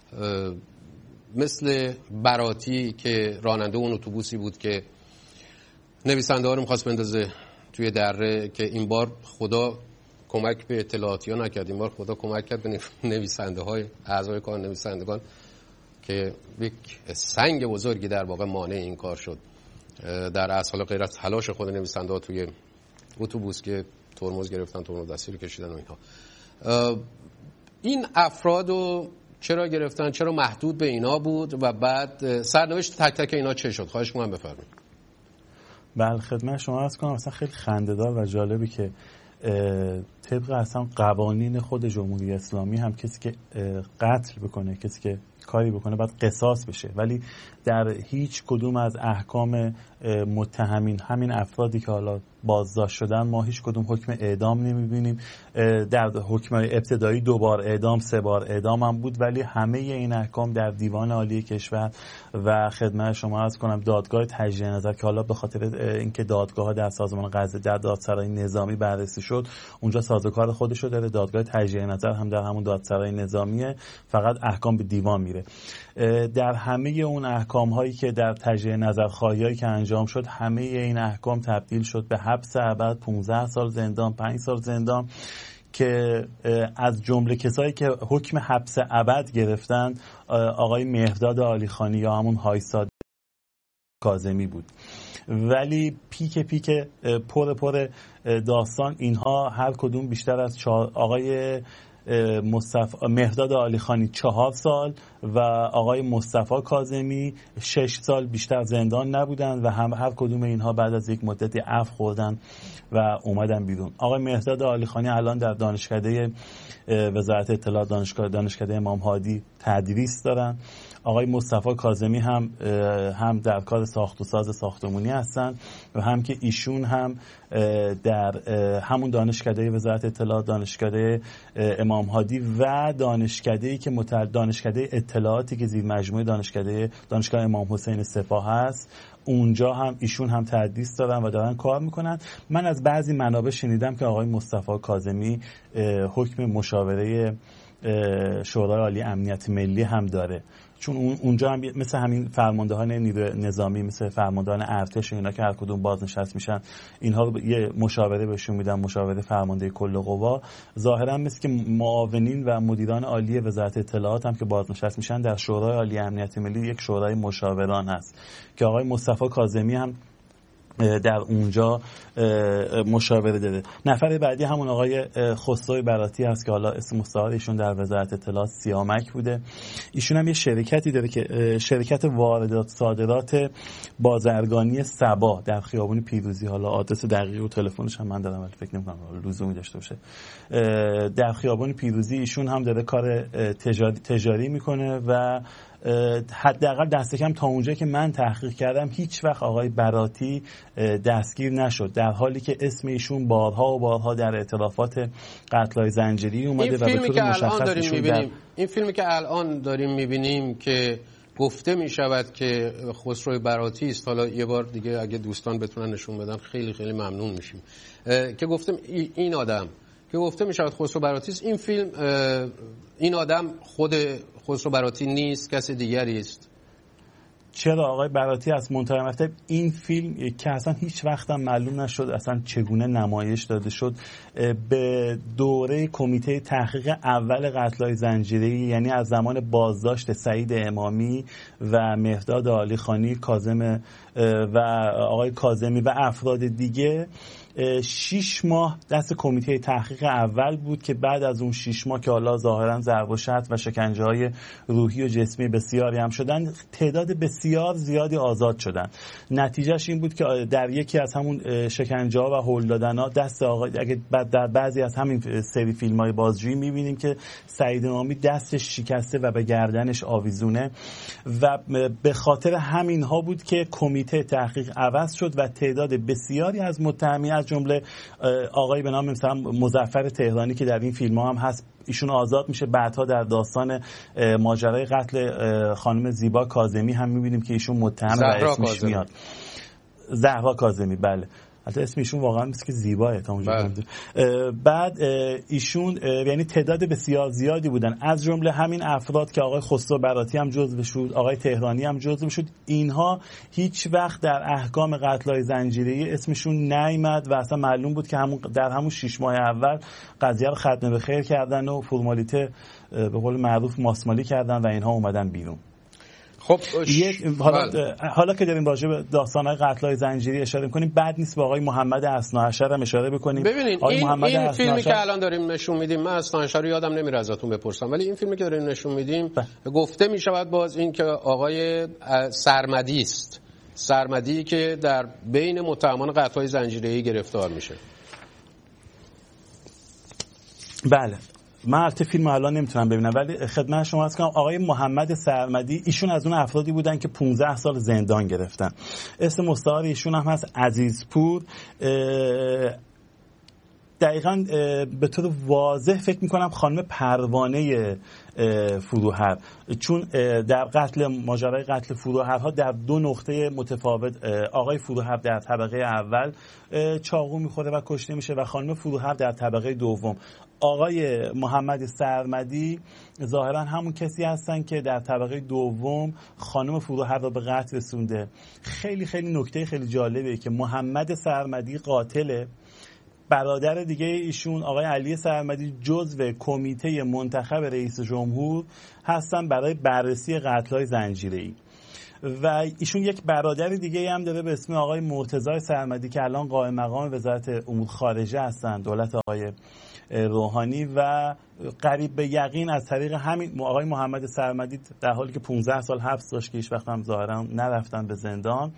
مثل براتی که راننده اون اتوبوسی بود که نویسنده ها رو می‌خواست بندازه توی دره، که این بار خدا کمک به اطلاعاتی ها نکرد، این بار خدا کمک کرد به نویسنده های اعضای کانون نویسندگان که یک سنگ بزرگی در واقع مانع این کار شد. در اصل حالا غیر از تلاش خود نویسنده ها توی اتوبوس که ترمز گرفتن، ترمز دستی رو کشیدن و اینها، این افرادو چرا گرفتن؟ چرا محدود به اینا بود؟ و بعد سرنوشت تک تک اینا چه شد؟ خواهش می‌کنم بفرمایید. بله خدمت شما عرض کنم، اصلا خیلی خنده‌دار و جالبی که طبق اصلا قوانین خود جمهوری اسلامی هم کسی که قتل بکنه، کسی که کاری بکنه باید قصاص بشه، ولی در هیچ کدوم از احکام متهمین، همین افرادی که حالا بازداشت شدن ما هیچ کدوم حکم اعدام نمیبینیم. در حکم ابتدایی دو بار اعدام، سه بار اعدام هم بود، ولی همه این احکام در دیوان عالی کشور و خدمت شما عرض کنم دادگاه تجدید نظر که حالا به خاطر اینکه دادگاه‌ها در سازمان قضایی در دادسرای نظامی بررسی شد اونجا سازوکار خودشو داره، دادگاه تجدید نظر هم در همون دادسرای نظامیه، فقط احکام به دیوان میره. در همه اون احکام هایی که در تجدید نظر خواهیایی که انجام شد همه این احکام تبدیل شد به حبس ابد، پانزده سال زندان، پنج سال زندان، که از جمله کسایی که حکم حبس ابد گرفتن آقای مهرداد عالیخانی یا همون هایساد کاظمی بود. ولی پیک پیک پر پر داستان اینها هر کدوم بیشتر از چهار، آقای مصطفی مهرداد عالیخانی چهار سال و آقای مصطفی کاظمی شش سال بیشتر زندان نبودن و هم هر کدوم اینها بعد از یک مدتی عفو خوردن و اومدن بیرون. آقای مهرداد عالیخانی الان در دانشکده وزارت اطلاعات دانشگاه دانشکده امام هادی تدریس دارن. آقای مصطفی کاظمی هم هم در کار ساخت و ساز ساختمانی هستن و هم که ایشون هم در همون دانشکده وزارت اطلاعات دانشکده امام هادی و دانشکده‌ای که متعلق دانشکده اطلاعاتی که زیر مجموعه دانشکده دانشگاه امام حسین سپاه هست اونجا هم ایشون هم تدریس دارن و دارن کار میکنن. من از بعضی منابع شنیدم که آقای مصطفی کاظمی حکم مشاوره شورای عالی امنیت ملی هم داره، چون اونجا هم مثل همین فرماندهان نیروی نظامی، مثل فرماندهان ارتش اینا که هر کدوم بازنشست میشن اینها رو یه مشاوره بهشون میدن، مشاوره فرمانده کل قوا. ظاهرا مثل که معاونین و مدیران عالی وزارت اطلاعات هم که بازنشست میشن در شورای عالی امنیت ملی یک شورای مشاوران هست که آقای مصطفی کاظمی هم در اونجا مشاوره داده. نفر بعدی همون آقای خسرو براتی هست که حالا اسم مستعار ایشون در وزارت اطلاعات سیامک بوده. ایشون هم یه شرکتی داره که شرکت واردات صادرات بازرگانی سبا در خیابون پیروزی، حالا آدرس دقیق و تلفنش هم من دارم ولی فکر نمی‌کنم لزومی داشته باشه. در خیابون پیروزی ایشون هم داره کار تجاری تجاری میکنه و حداقل دست کم تا اونجا که من تحقیق کردم هیچ وقت آقای براتی دستگیر نشد، در حالی که اسم ایشون بارها و بارها در اعترافات قتل‌های زنجیری اومده و به طور مشخص ایشون در... این فیلمی که الان داریم می‌بینیم که گفته می‌شود که خسرو براتی است، حالا یه بار دیگه اگه دوستان بتونن نشون بدن خیلی خیلی ممنون میشیم، که گفتم این آدم که گفته می‌شود خسرو براتی است، این فیلم این آدم خود خسرو براتی نیست، کسی دیگری است. چرا آقای براتی از منتهی مطلب این فیلم که اصلا هیچ وقت هم معلوم نشد اصلا چگونه نمایش داده شد به دوره کمیته تحقیق اول قتل‌های زنجیره‌ای، یعنی از زمان بازداشت سعید امامی و مهرداد عالیخانی، کاظم و آقای کاظمی و افراد دیگه، شیش ماه دست کمیته تحقیق اول بود که بعد از اون شیش ماه که حالا ظاهرا ضرب و شتم و شکنجه های روحی و جسمی بسیاری هم شدن، تعداد بسیار زیادی آزاد شدن. نتیجهش این بود که در یکی از همون شکنجه ها و هول دادن ها دست آقای، اگه در بعضی از همین سری فیلم های بازجویی میبینیم که سعید امامی دستش شکسته و به گردنش آویزونه و به خاطر همین ها بود که کمیته تحقیق عوض شد و تعداد بسیاری از متهمین از جمله آقای به نام مثلا مظفر تهرانی که در این فیلم ها هم هست ایشون آزاد میشه. بعدها در داستان ماجرای قتل خانم زیبا کاظمی هم میبینیم که ایشون متهم و اسمش میاد، زهرا کاظمی، بله حتی اسم ایشون واقعا مثل که زیباه تا اونجا. بعد ایشون یعنی تعداد بسیار زیادی بودن، از جمله همین افراد که آقای خسرو براتی هم جزو شد، آقای تهرانی هم جزو شد، اینها هیچ وقت در احکام قتل‌های زنجیره‌ای اسمشون نیامد و اصلا معلوم بود که همون در همون شش ماه اول قضیه رو ختم به خیر کردن و فرمالیته به قول معروف ماسمالی کردن و اینها اومدن بیرون. خب یک حالا حالا که داریم راجع به داستان‌های قتل‌های زنجیری اشاره می‌کنیم، بعد نیست به آقای محمد اثناعشر هم اشاره بکنیم. ببینید این, این فیلمی که الان داریم نشون میدیم، من اثناعشر رو یادم نمیره ازتون بپرسم، ولی این فیلمی که داریم نشون میدیم ب. گفته میشود باز این که آقای سرمدی است، سرمدی که در بین متهمان قتل‌های زنجیره‌ای گرفتار میشه. بله من البته فیلم الان نمیتونم ببینم، ولی خدمت شما عرض کنم آقای محمد سرمدی ایشون از اون افرادی بودن که پانزده سال زندان گرفتن. اسم مستعار ایشون هم هست عزیزپور. دقیقاً به طور واضح فکر میکنم خانم پروانه فروهر، چون در قتل ماجرای قتل فروهرها در دو نقطه متفاوت آقای فروهر در طبقه اول چاقو میخوره و کشته میشه و خانم فروهر در طبقه دوم. آقای محمد سرمدی ظاهرا همون کسی هستن که در طبقه دوم خانم فروهر رو به قتل رسونده. خیلی خیلی نکته خیلی جالبه که محمد سرمدی قاتله، برادر دیگه ایشون آقای علی سرمدی جزو کمیته منتخب رئیس جمهور هستن برای بررسی قتل‌های زنجیره‌ای و ایشون یک برادر دیگه هم داره به اسم آقای مرتضی سرمدی که الان قائم مقام وزارت امور خارجه هستن دولت آقای روحانی و قریب به یقین از طریق همین آقای محمد سرمدی در حالی که پانزده سال حبس داشت که هیچ وقت هم ظاهرا نرفتن به زندان،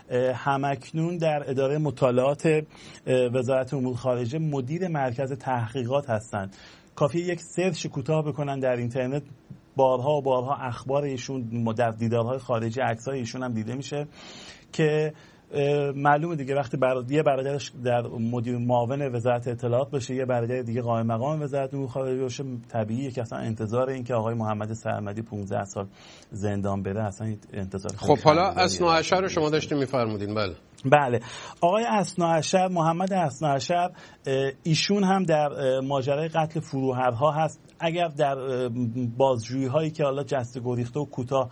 همکنون در اداره مطالعات وزارت امور خارجه مدیر مرکز تحقیقات هستند. کافیه یک سرچ کوتاه بکنن در اینترنت، بارها و بارها اخبار ایشون در دیدارهای خارجی عکسای ایشون هم دیده میشه که معلومه دیگه وقتی براد... یه برادرش در مدیر معاون وزارت اطلاعات باشه، یه برادر دیگه قائم مقام وزارت امور خارجه باشه، طبیعیه که اصلا انتظار این که آقای محمد سرمدی پانزده سال زندان بره اصلا انتظار. خب حالا اثناعشر رو شما داشتین میفرمودین. بله بله آقای اثناعشر، محمد اثناعشر، ایشون هم در ماجرای قتل فروهرها هست. اگر در بازجویی هایی که حالا جسته گریخته و کوتاه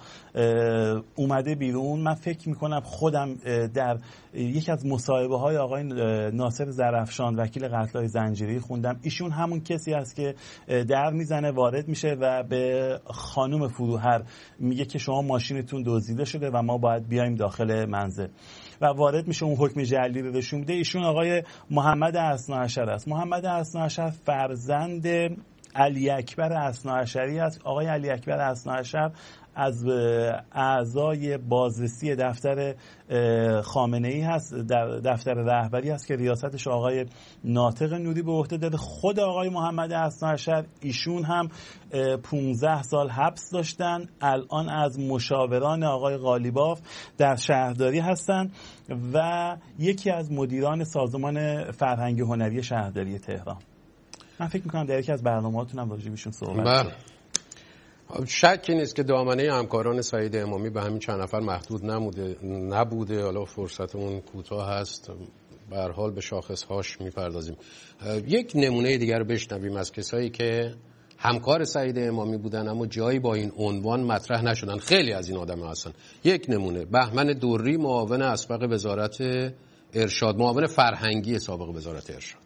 اومده بیرون، من فکر میکنم خودم در یکی از مصاحبه های آقای ناصر زرافشان وکیل قتل های زنجیره‌ای خوندم، ایشون همون کسی است که در میزنه وارد میشه و به خانم فروهر میگه که شما ماشینتون دزدیده شده و ما باید بیایم داخل منزل و وارد میشه، اون حکم جعلی رو بهشون میده. ایشون آقای محمد اثناعشر است. محمد اثناعشر فرزند علی اکبر اثناعشری است. آقای علی اکبر اثناعشر از اعضای بازرسی دفتر خامنه‌ای هست، در دفتر رهبری هست که ریاستش آقای ناطق نوری به عهده داره. خود آقای محمد اثناعشر ایشون هم پانزده سال حبس داشتن، الان از مشاوران آقای قالیباف در شهرداری هستن و یکی از مدیران سازمان فرهنگی هنری شهرداری تهران. من فکر میکنم در یکی از برنامه‌هاتون هم راجع بهشون صحبت بله. شکی نیست که دامنه همکاران سعید امامی به همین چند نفر محدود نموده نبوده. حالا فرصتمون کوتاه هست، به هر حال به شاخص‌هاش میپردازیم. یک نمونه دیگر رو بشنویم از کسایی که همکار سعید امامی بودن اما جایی با این عنوان مطرح نشدن. خیلی از این آدم‌ها هستن. یک نمونه بهمن دوری، معاون اسبق وزارت ارشاد، معاون فرهنگی سابق وزارت ارشاد.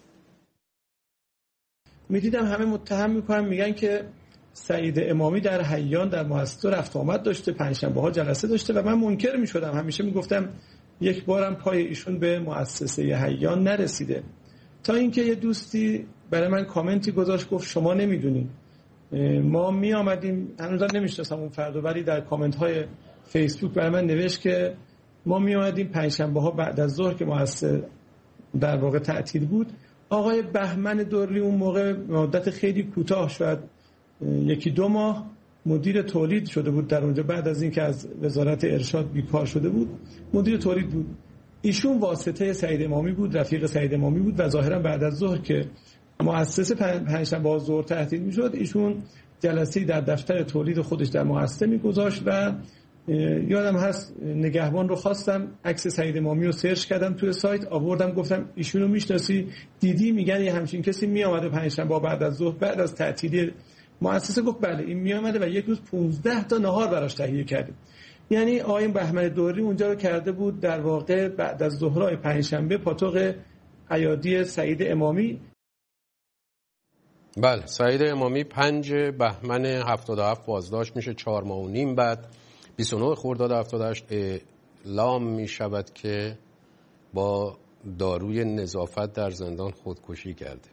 میدیدم همه متهم میکنن، میگن که سعید امامی در حیان در مؤسسه رفت آمد داشته، پنجشنبه ها جلسه داشته و من منکر میشدم. همیشه میگفتم یک بارم پای ایشون به مؤسسه حیان نرسیده، تا اینکه یه دوستی برای من کامنتی گذاشت، گفت شما نمیدونید ما می آمدیم، هنوزم نمیشناسم اون فردو، ولی در کامنت های فیسبوک برای من نوشت که ما می آمدیم پنجشنبه ها بعد از ظهر که مؤسسه در واقع تعطیل بود. آقای بهمن دوری اون موقع مدت خیلی کوتاه، شاید یکی دو ماه مدیر تولید شده بود در اونجا، بعد از اینکه از وزارت ارشاد بیکار شده بود مدیر تولید بود. ایشون واسطه سعید امامی بود، رفیق سعید امامی بود و ظاهرا بعد از ظهر که مؤسسه پنجشنبه ظهر تعطیل میشد، ایشون جلسه‌ای در دفتر تولید خودش در مؤسسه میگذاشت و یادم هست نگهبان رو خواستم، عکس سعید امامی رو سرچ کردم توی سایت آوردم، گفتم ایشونو میشناسی؟ دیدی؟ میگن یه همچین کسی میامده پنجشنبه بعد از ظهر بعد از تعطیلی مؤسسه. گفت بله این میامده و یک روز پانزده تا نهار براش تهیه کردیم. یعنی آقای بهمن دوری اونجا رو کرده بود در واقع بعد از ظهرهای پنجشنبه پاتوق عیادی سعید امامی. بله، سعید امامی پنج بهمن هفتاد و هفت بازداشت میشه، چهار ماه و نیم بعد بیست و نه خرداد هفتاد و هشت اعلام می شود که با داروی نظافت در زندان خودکشی کرده.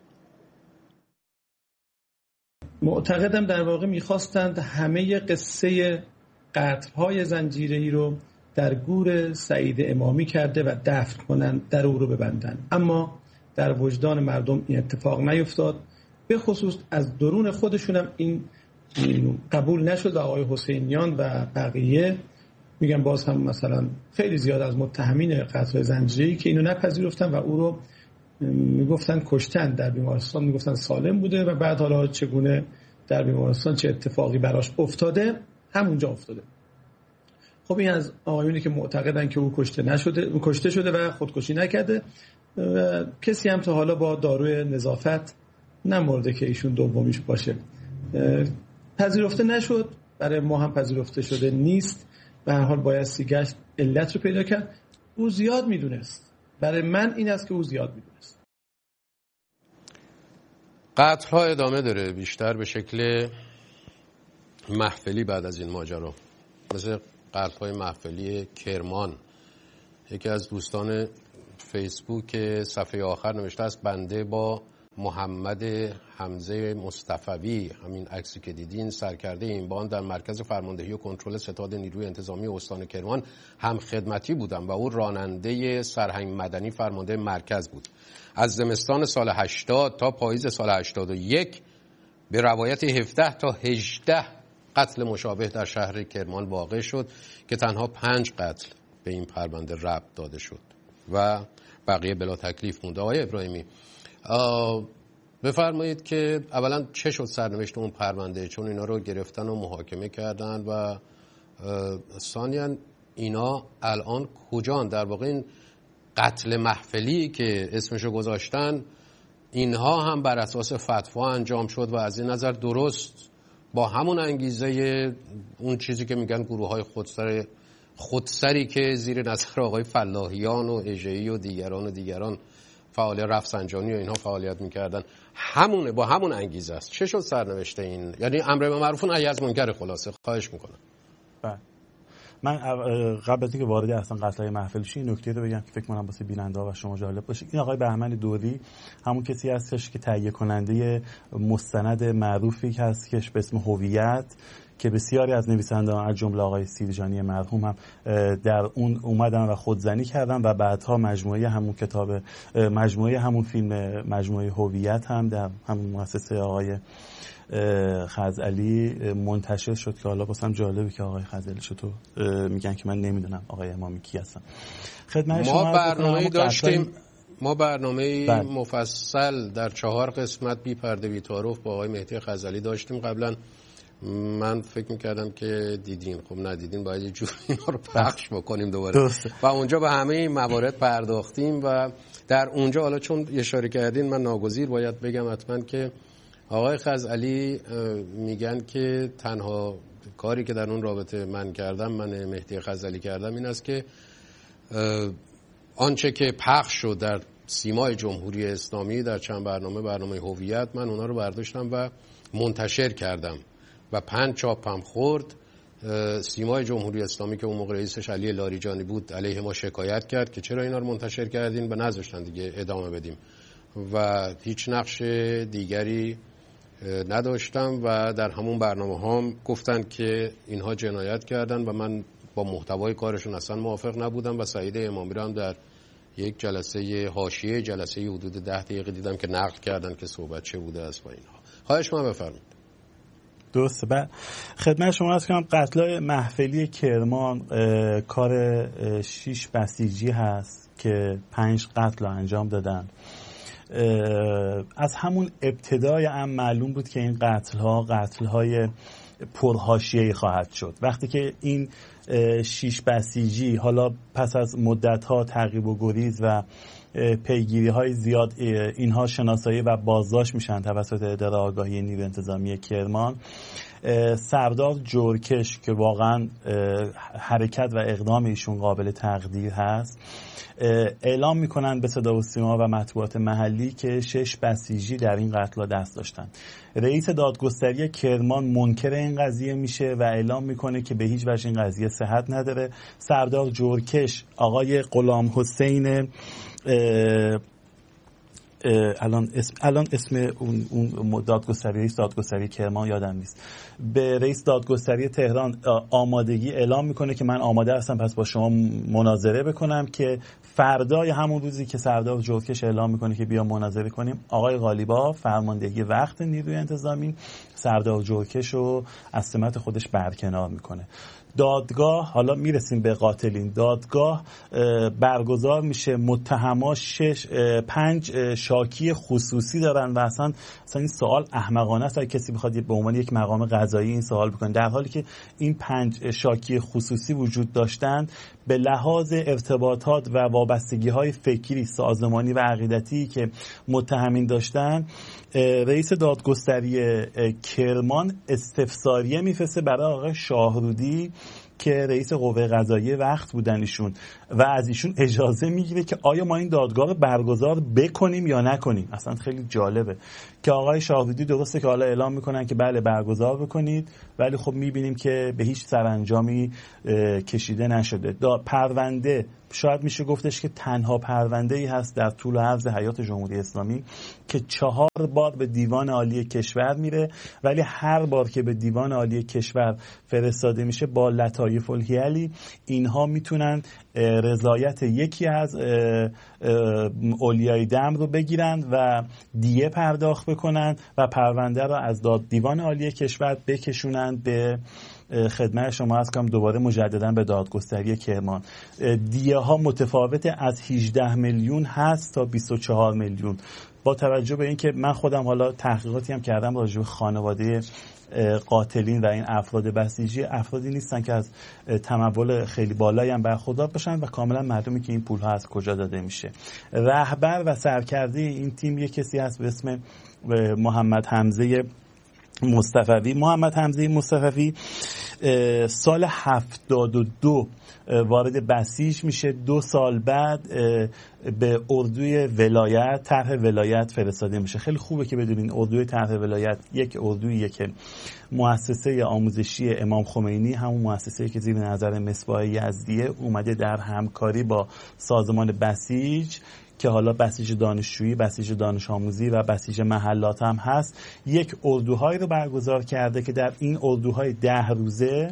معتقدم در واقع میخواستند همه قصه قتل‌های زنجیره‌ای رو در گور سعید امامی کرده و دفن کنند، در او رو ببندند، اما در وجدان مردم این اتفاق نیفتاد به خصوص از درون خودشونم این قبول نشد و آقای حسینیان و بقیه میگن باز هم مثلا خیلی زیاد از متهمین قتل زنجیره‌ای که اینو نپذیرفتن و او رو میگفتن کشتن، در بیمارستان میگفتن سالم بوده و بعد حالا چگونه در بیمارستان چه اتفاقی براش افتاده همونجا افتاده. خب این از آقایونی که معتقدن که او کشته نشده، او کشته شده و خودکشی نکرده. و کسی هم تا حالا با داروی نظافت نمورده که ایشون دومیش باشه. پذیرفته نشد، برای ما هم پذیرفته شده نیست. به هر حال باید سیگشت علت رو پیدا کرد. او زیاد میدونست. برای من این است که او زیاد میدونست. قتل ها ادامه داره، بیشتر به شکل محفلی بعد از این ماجرا، مثل قتل های محفلی کرمان. یکی از دوستان فیسبوک صفحه آخر نوشته است بنده با محمد حمزه مصطفوی، همین عکسی که دیدین، سرکرده این باند در مرکز فرماندهی و کنترل ستاد نیروی انتظامی استان کرمان هم خدمتی بودم و او راننده سرهنگ مدنی فرمانده مرکز بود. از زمستان سال هشتاد تا پاییز سال هشتاد و یک به روایت هفده تا هجده قتل مشابه در شهر کرمان واقع شد که تنها پنج قتل به این پرونده ربط داده شد و بقیه بلا تکلیف مونده. آقای ابراهیمی، بفرمایید که اولا چه شد سرنوشت اون پرونده، چون اینا رو گرفتن و محاکمه کردن، و ثانیاً اینا الان کجان؟ در واقع این قتل محفلی که اسمشو گذاشتن اینها هم بر اساس فتوا انجام شد و از این نظر درست با همون انگیزه اون چیزی که میگن گروه های خودسر خودسری که زیر نظر آقای فلاحیان و اژه‌ای و دیگران و دیگران فعال رفسنجانی و اینها فعالیت میکردن، همونه، با همون انگیزه است. چه شد سرنوشت این؟ یعنی امر به معروف و نهی از منکر. خلاصه خواهش میکنم. بله، من قبل از اینکه وارد اصلا قتل‌های محفل شی نکته رو بگم که فکر کنم واسه بیننده و شما جالب باشه. این آقای بهمن دوری همون کسی هستش که تهیه کننده مستند معروفی که هست که به اسم هویت، که بسیاری از نویسندگان از جمله آقای سیرجانی مرحوم هم در اون اومدن و خودزنی کردن و بعدها مجموعه همون کتاب، مجموعه همون فیلم مجموعه هویت هم در همون مؤسسه آقای خزعلی منتشر شد که حالا واسم جالبه که آقای خزعلی چطور میگن که من نمیدونم آقای امامی کی هستن. خدمت شما ما برنامه‌ای داشتیم، ما برنامه بله. مفصل در چهار قسمت بی پرده بی تعارف با آقای مهدی خزعلی داشتیم قبلا. من فکر میکردم که دیدین، خب ندیدین، باید یه جور اینا رو پخش بکنیم دوباره درسته. و اونجا به همه این موارد پرداختیم و در اونجا حالا چون اشاره کردین من ناگزیر باید بگم حتما که آقای خزعلی میگن که تنها کاری که در اون رابطه من کردم، من مهدی خزعلی کردم، این است که آنچه که پخش شد در سیمای جمهوری اسلامی در چند برنامه برنامه هویت، من اونا رو برداشتم و منتشر کردم و پنج چاپم خورد. سیمای جمهوری اسلامی که اون موقع رئیسش علی لاریجانی بود علیه ما شکایت کرد که چرا اینا رو منتشر کردین و نذاشتن دیگه ادامه بدیم و هیچ نقش دیگری نداشتم و در همون برنامه هم گفتن که اینها جنایت کردن و من با محتوای کارشون اصلا موافق نبودم و سعید امامی رو هم در یک جلسه حاشیه جلسه حدود ده دقیقه دیدم که نقل کردن که صحبت چه بوده است با اینها. خواهش من بفرمایید. درسته. بعد خدمت شما عرض کنم قتل‌های محفلی کرمان کار شش بسیجی هست که پنج قتل انجام دادن. از همون ابتدای هم معلوم بود که این قتل‌ها قتل‌های پرحاشیه‌ای خواهد شد. وقتی که این شش بسیجی حالا پس از مدت‌ها تعقیب و گریز و پیگیری‌های زیاد اینها شناسایی و بازداشت میشن توسط اداره آگاهی نیروی انتظامی کرمان، سردار جورکش که واقعا حرکت و اقدام ایشون قابل تقدیر هست، اعلام میکنن به صدا و سیما و مطبوعات محلی که شش بسیجی در این قتل دست داشتن. رئیس دادگستری کرمان منکر این قضیه میشه و اعلام میکنه که به هیچ وجه این قضیه صحت نداره. سردار جورکش آقای غلام حسین الان اسم الان اسم اون اون دادگستری رئیس دادگستری کرمان یادم نیست، به رئیس دادگستری تهران آمادگی اعلام میکنه که من آماده هستم پس با شما مناظره بکنم، که فردای همون روزی که سردار جوکش اعلام میکنه که بیا مناظره کنیم، آقای قالیباف فرماندهی وقت نیروی انتظامی سردار جوکش رو از سمت خودش برکنار میکنه. دادگاه، حالا میرسیم به قاتلین، دادگاه برگزار میشه، متهما شش پنج شاکی خصوصی دارن و اصلا اصلا این سوال احمقانه است اگه کسی بخواد به عنوان یک مقام قضایی این سوال بکنه، در حالی که این پنج شاکی خصوصی وجود داشتند به لحاظ ارتباطات و وابستگی‌های فکری، سازمانی و عقیدتی که متهمین داشتن، رئیس دادگستری کرمان استفساریه میفرسته برای آقای شاهرودی که رئیس قوه قضاییه وقت بودن ایشون و از ایشون اجازه میگیره که آیا ما این دادگاه رو برگزار بکنیم یا نکنیم. اصلا خیلی جالبه که آقای شاهرودی درسته که حالا اعلام میکنن که بله برگزار بکنید، ولی خب میبینیم که به هیچ سرانجامی کشیده نشده. پرونده شاید میشه گفتش که تنها پرونده ای هست در طول و عرض حیات جمهوری اسلامی که چهار بار به دیوان عالی کشور میره، ولی هر بار که به دیوان عالی کشور فرستاده میشه با لطایف الحیلی اینها میتونن رضایت یکی از اولیای دم رو بگیرن و دیه پرداخت بکنن و پرونده رو از داد دیوان عالی کشور بکشونن به خدمت شما از کام دوباره مجددا به دادگستری کرمان. دیه ها متفاوت از هجده میلیون هست تا بیست و چهار میلیون. با توجه به اینکه من خودم حالا تحقیقاتی هم کردم راجع به خانواده قاتلین و این افراد بسیجی، افرادی نیستن که از تمول خیلی بالایی هم برخوردار باشن و کاملا معلومه که این پول ها از کجا داده میشه. رهبر و سرکرده این تیم یک کسی هست به اسم محمد حمزه مصطفوی. محمد حمزه مصطفوی سال هفتاد و دو وارد بسیج میشه، دو سال بعد به اردوی ولایت، طرح ولایت فرستاده میشه. خیلی خوبه که بدونین اردوی طرح ولایت یک اردویی که مؤسسه آموزشی امام خمینی، همون مؤسسه‌ای که زیر نظر مصباح یزدیه، اومده در همکاری با سازمان بسیج که حالا بسیج دانشجویی، بسیج دانش آموزی و بسیج محلات هم هست، یک اردوهایی رو برگزار کرده که در این اردوهای ده روزه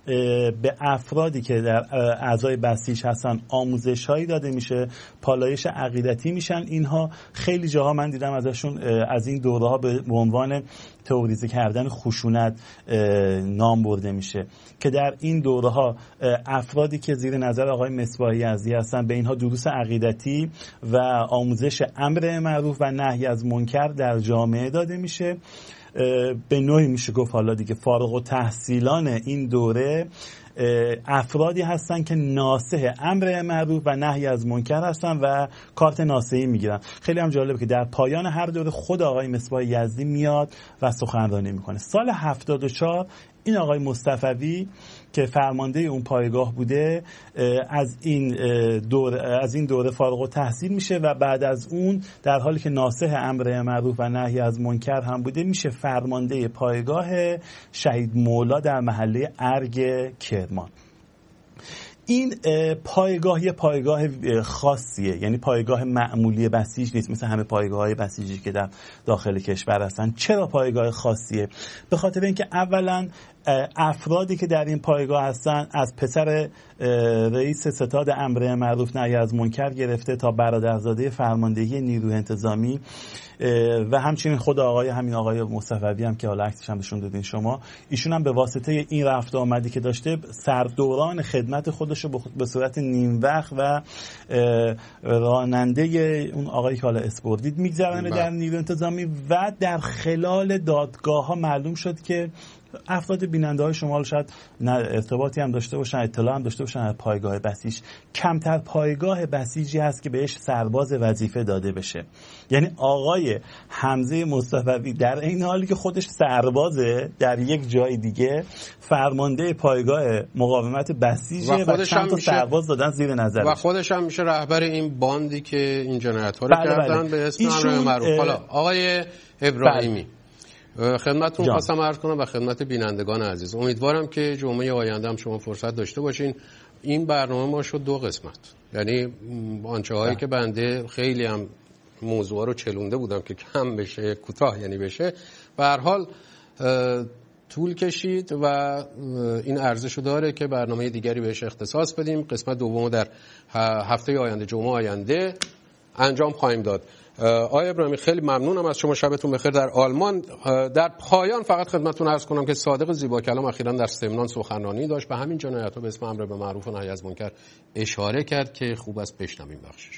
به افرادی که در اعضای بسیج هستن آموزش هایی داده میشه، پالایش عقیدتی میشن. اینها خیلی جاها من دیدم ازشون از این دوره ها به عنوان تئوریزه کردن خشونت نام برده میشه که در این دوره ها افرادی که زیر نظر آقای مصباح یزدی هستن به اینها دروس عقیدتی و آموزش امر معروف و نهی از منکر در جامعه داده میشه. به نوعی میشه گفت حالا دیگه فارغ التحصیلان این دوره افرادی هستن که ناصح امر معروف و نهی از منکر هستن و کارت ناصحی میگیرن. خیلی هم جالبه که در پایان هر دوره خود آقای مصباح یزدی میاد و سخنرانی میکنه. سال هفتاد و چهار این آقای مصطفوی که فرمانده اون پایگاه بوده از این دوره از این دوره فارغ التحصیل میشه و بعد از اون در حالی که ناصح امر معروف و نهی از منکر هم بوده میشه فرمانده پایگاه شهید مولا در محله ارگ کرمان. این پایگاه یه پایگاه خاصیه، یعنی پایگاه معمولی بسیج نیست مثل همه پایگاه‌های بسیجی که در داخل کشور هستن. چرا پایگاه خاصیه؟ به خاطر اینکه اولا افرادی که در این پایگاه هستن از پسر رئیس ستاد امر معروف نهی از منکر گرفته تا برادرزاده فرماندهی نیروی انتظامی و همچنین خود آقای همین آقای مصطفوی هم که حالا عکسش هم نشون دادین شما، ایشون هم به واسطه این رفت آمدی که داشته سردوران خدمت خودش رو به صورت نیم وقت و راننده اون آقایی که حالا اسپوردید میگذرنه در نیروی انتظامی و در خلال دادگاه ها معلوم شد که افراد بیننده های شما شاید ارتباطی هم داشته باشن، اطلاع هم داشته باشن از پایگاه بسیج. کمتر پایگاه بسیجی هست که بهش سرباز وظیفه داده بشه. یعنی آقای حمزه مصطفوی در این حالی که خودش سربازه در یک جای دیگه فرمانده پایگاه مقاومت بسیجه و, و چند تا سرباز دادن زیر نظرش و خودش هم میشه رهبر این باندی که این جنایت ها رو بله کردن بله. به اسم امر معروف. حالا آقای ابراهیمی بله. خدمتتون خواستم عرض کنم و خدمت بینندگان عزیز، امیدوارم که جمعه آینده هم شما فرصت داشته باشین. این برنامه ما شد دو قسمت، یعنی آنچه هایی که بنده خیلی هم موضوع رو چلونده بودم که کم بشه، کوتاه یعنی بشه. به هر حال طول کشید و این ارزشو داره که برنامه دیگری بهش اختصاص بدیم. قسمت دوم در هفته آینده، جمعه آینده انجام خواهیم داد. آقای ابراهیمی خیلی ممنونم از شما، شبتون بخیر در آلمان. در پایان فقط خدمتتون عرض کنم که صادق زیبا کلام اخیراً در سمنان سخنرانی داشت، به همین جنایت‌ها به اسم امر به معروف و نهی از منکر اشاره کرد که خوب است بشنویم بخشش.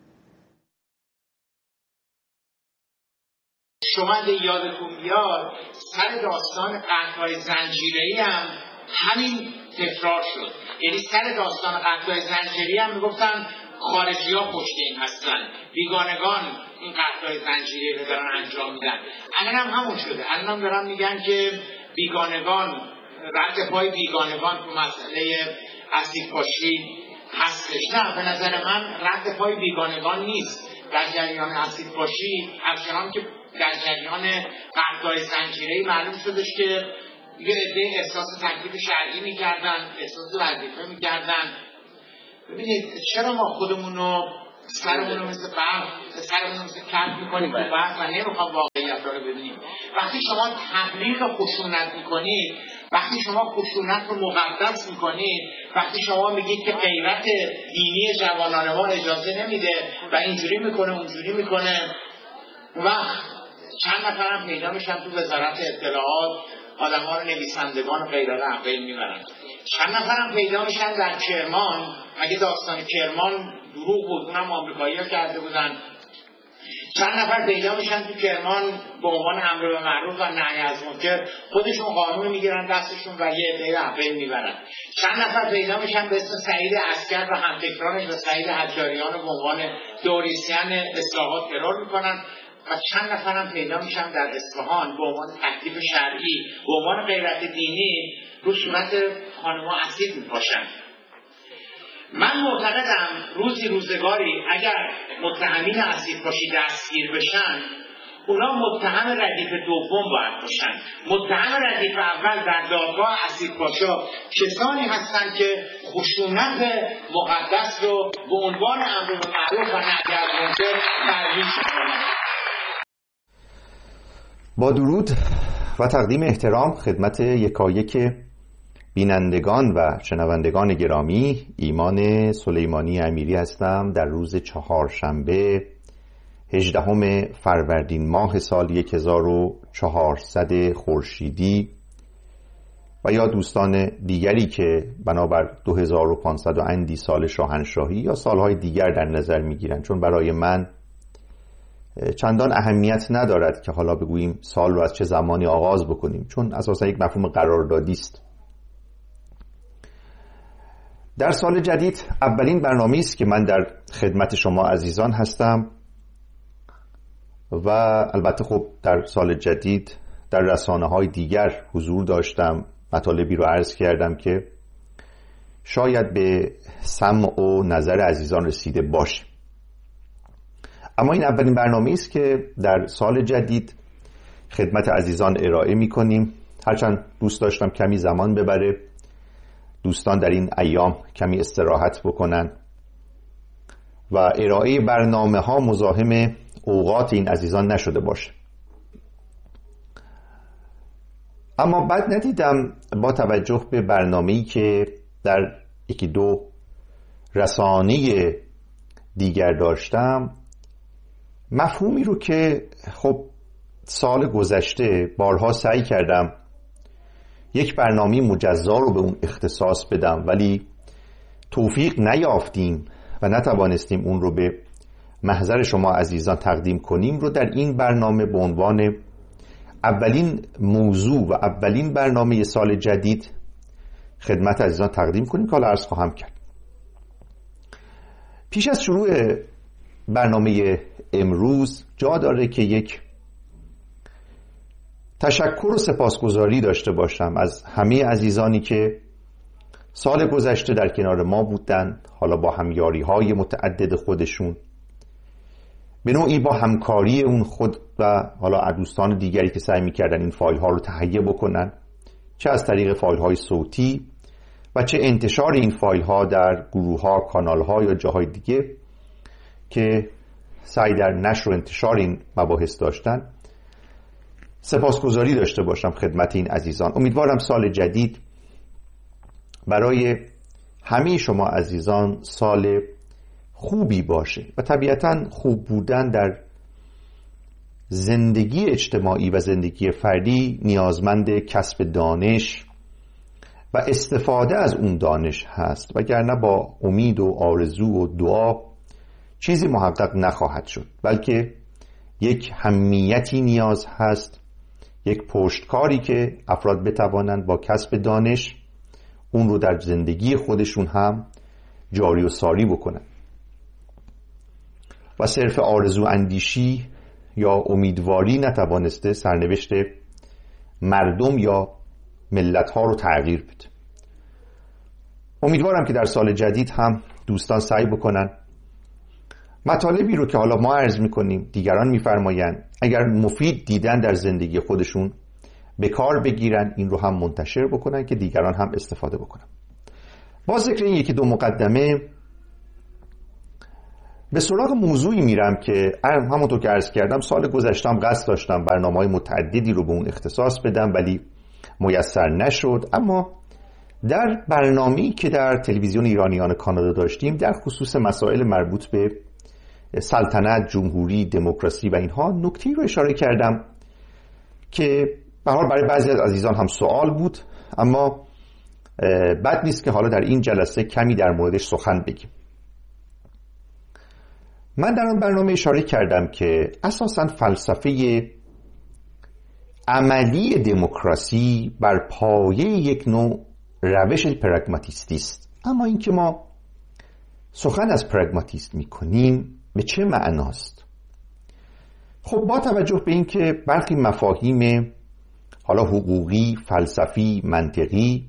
شما اگه یادتون بیاد سر داستان قتل‌های زنجیره‌ای هم همین تکرار شد. یعنی سر داستان قتل‌های زنجیره‌ای هم میگفتن خارجی‌ها پشت این هستن، بیگانگان این قتل‌های زنجیره‌ای رو دارن انجام میدن. الان هم همون شده. الان هم دارن میگن که بیگانگان، رد پای بیگانگان تو مسئله اسیدپاشی هستش. نه، به نظر من رد پای بیگانگان نیست. در جریان اسیدپاشی همچنان که در جریان قتل‌های زنجیره‌ای معلوم شدش که یه عده احساس تکلیف شرعی می‌کردن، احساس وظیفه می‌کردن. ببینید چرا ما خودمون رو سرمون رو مثل برق سرمون رو مثل کلب می‌کنیم تو برق و نمی‌خوام واقعیت رو ببینیم. وقتی شما تبلیغ خشونت می‌کنید، وقتی شما خشونت رو مقدس می‌کنید، وقتی شما میگید که غیرت دینی جوانان ما اجازه نمیده و اینجوری می‌کنه اونجوری می‌کنه، وقت چند نفرم پیدا میشن تو وزارت اطلاعات، آدم ها رو نویسندگان و غیره رو اقبیل میبرن. چند نفرم پیدا میشن در کرمان، اگه داستان کرمان دروغ بود اونم آمریکایی ها کرده بودن، چند نفر پیدا میشن تو کرمان به عنوان امر به معروف و نهی از منکر خودشون قانون میگیرن دستشون و یه عده رو اقبیل میبرن. چند نفر پیدا میشن به اسم سعید عسکر و همفکرانش و سعید حجاریان به عنوان دوریسین اصلاحات ترور میکنن و چند نفرم پیدا میشن در اصفهان به عنوان تکلیف شرعی، به عنوان غیرت دینی رو صورت خانم‌ها اسید میپاشن. من معتقدم روزی روزگاری اگر متهمین اسیدپاشی دستگیر بشن، اونا متهم ردیف دوم باید باشن. متهم ردیف اول در دادگاه اسیدپاشا کسانی هستند که خشونت مقدس رو به عنوان امر به معروف و نهی از منکر ترویج می‌کنند. با درود و تقدیم احترام خدمت یکایک بینندگان و شنوندگان گرامی، ایمان سلیمانی امیری هستم. در روز چهارشنبه هجدهم فروردین ماه سال هزار و چهارصد خورشیدی و یا دوستان دیگری که بنابر دو هزار و پانصد و اندی سال شاهنشاهی یا سالهای دیگر در نظر میگیرند، چون برای من چندان اهمیت ندارد که حالا بگوییم سال رو از چه زمانی آغاز بکنیم، چون اساسا یک مفهوم قراردادی است. در سال جدید اولین برنامه‌ای است که من در خدمت شما عزیزان هستم و البته خب در سال جدید در رسانه‌های دیگر حضور داشتم، مطالبی رو عرض کردم که شاید به سمع و نظر عزیزان رسیده باشه. اما این اولین برنامه‌ای است که در سال جدید خدمت عزیزان ارائه می‌کنیم. هرچند دوست داشتم کمی زمان ببره، دوستان در این ایام کمی استراحت بکنن و ارائه برنامه‌ها مزاحم اوقات این عزیزان نشده باشه. اما بعد ندیدم با توجه به برنامه‌ای که در یکی دو رسانه دیگر داشتم، مفهومی رو که خب سال گذشته بارها سعی کردم یک برنامه مجزا رو به اون اختصاص بدم ولی توفیق نیافتیم و نتوانستیم اون رو به محضر شما عزیزان تقدیم کنیم، رو در این برنامه به عنوان اولین موضوع و اولین برنامه سال جدید خدمت عزیزان تقدیم کنیم که حالا عرض خواهم کرد. پیش از شروع برنامه امروز جا داره که یک تشکر و سپاسگزاری داشته باشم از همه عزیزانی که سال گذشته در کنار ما بودن، حالا با همیاری های متعدد خودشون، به نوعی با همکاری اون خود و حالا دوستان دیگری که سعی می‌کردن این فایل ها رو تهیه بکنن، چه از طریق فایل های صوتی و چه انتشار این فایل ها در گروه ها، کانال ها یا جاهای دیگه که سعی در نشر و انتشار این مباحث داشتن، سپاسگزاری داشته باشم خدمت این عزیزان. امیدوارم سال جدید برای همه شما عزیزان سال خوبی باشه و طبیعتاً خوب بودن در زندگی اجتماعی و زندگی فردی نیازمند کسب دانش و استفاده از اون دانش هست، وگرنه با امید و آرزو و دعا چیزی محقق نخواهد شد، بلکه یک همیتی نیاز هست، یک پشتکاری که افراد بتوانند با کسب دانش اون رو در زندگی خودشون هم جاری و ساری بکنن و صرف آرزو اندیشی یا امیدواری نتوانسته سرنوشت مردم یا ملت ها رو تغییر بده. امیدوارم که در سال جدید هم دوستان سعی بکنن مطالبی رو که حالا ما عرض میکنیم، دیگران میفرمایند، اگر مفید دیدن در زندگی خودشون به کار بگیرن، این رو هم منتشر بکنن که دیگران هم استفاده بکنن. با ذکر این یکی دو مقدمه به سراغ موضوعی میرم که همونطور که عرض کردم سال گذشتم قصد داشتم برنامه‌های متعددی رو به اون اختصاص بدم ولی میسر نشد. اما در برنامه‌ای که در تلویزیون ایرانیان کانادا داشتیم در خصوص مسائل مربوط به سلطنت، جمهوری، دموکراسی و اینها نکته‌ای رو اشاره کردم که به هر حال برای بعضی از عزیزان هم سوال بود، اما بد نیست که حالا در این جلسه کمی در موردش سخن بگیم. من در آن برنامه اشاره کردم که اساساً فلسفه عملی دموکراسی بر پایه یک نوع روش پراگماتیستی است. اما اینکه ما سخن از پراگماتیسم می‌کنیم به چه معناست؟ خب با توجه به اینکه برخی مفاهیم حالا حقوقی، فلسفی، منطقی،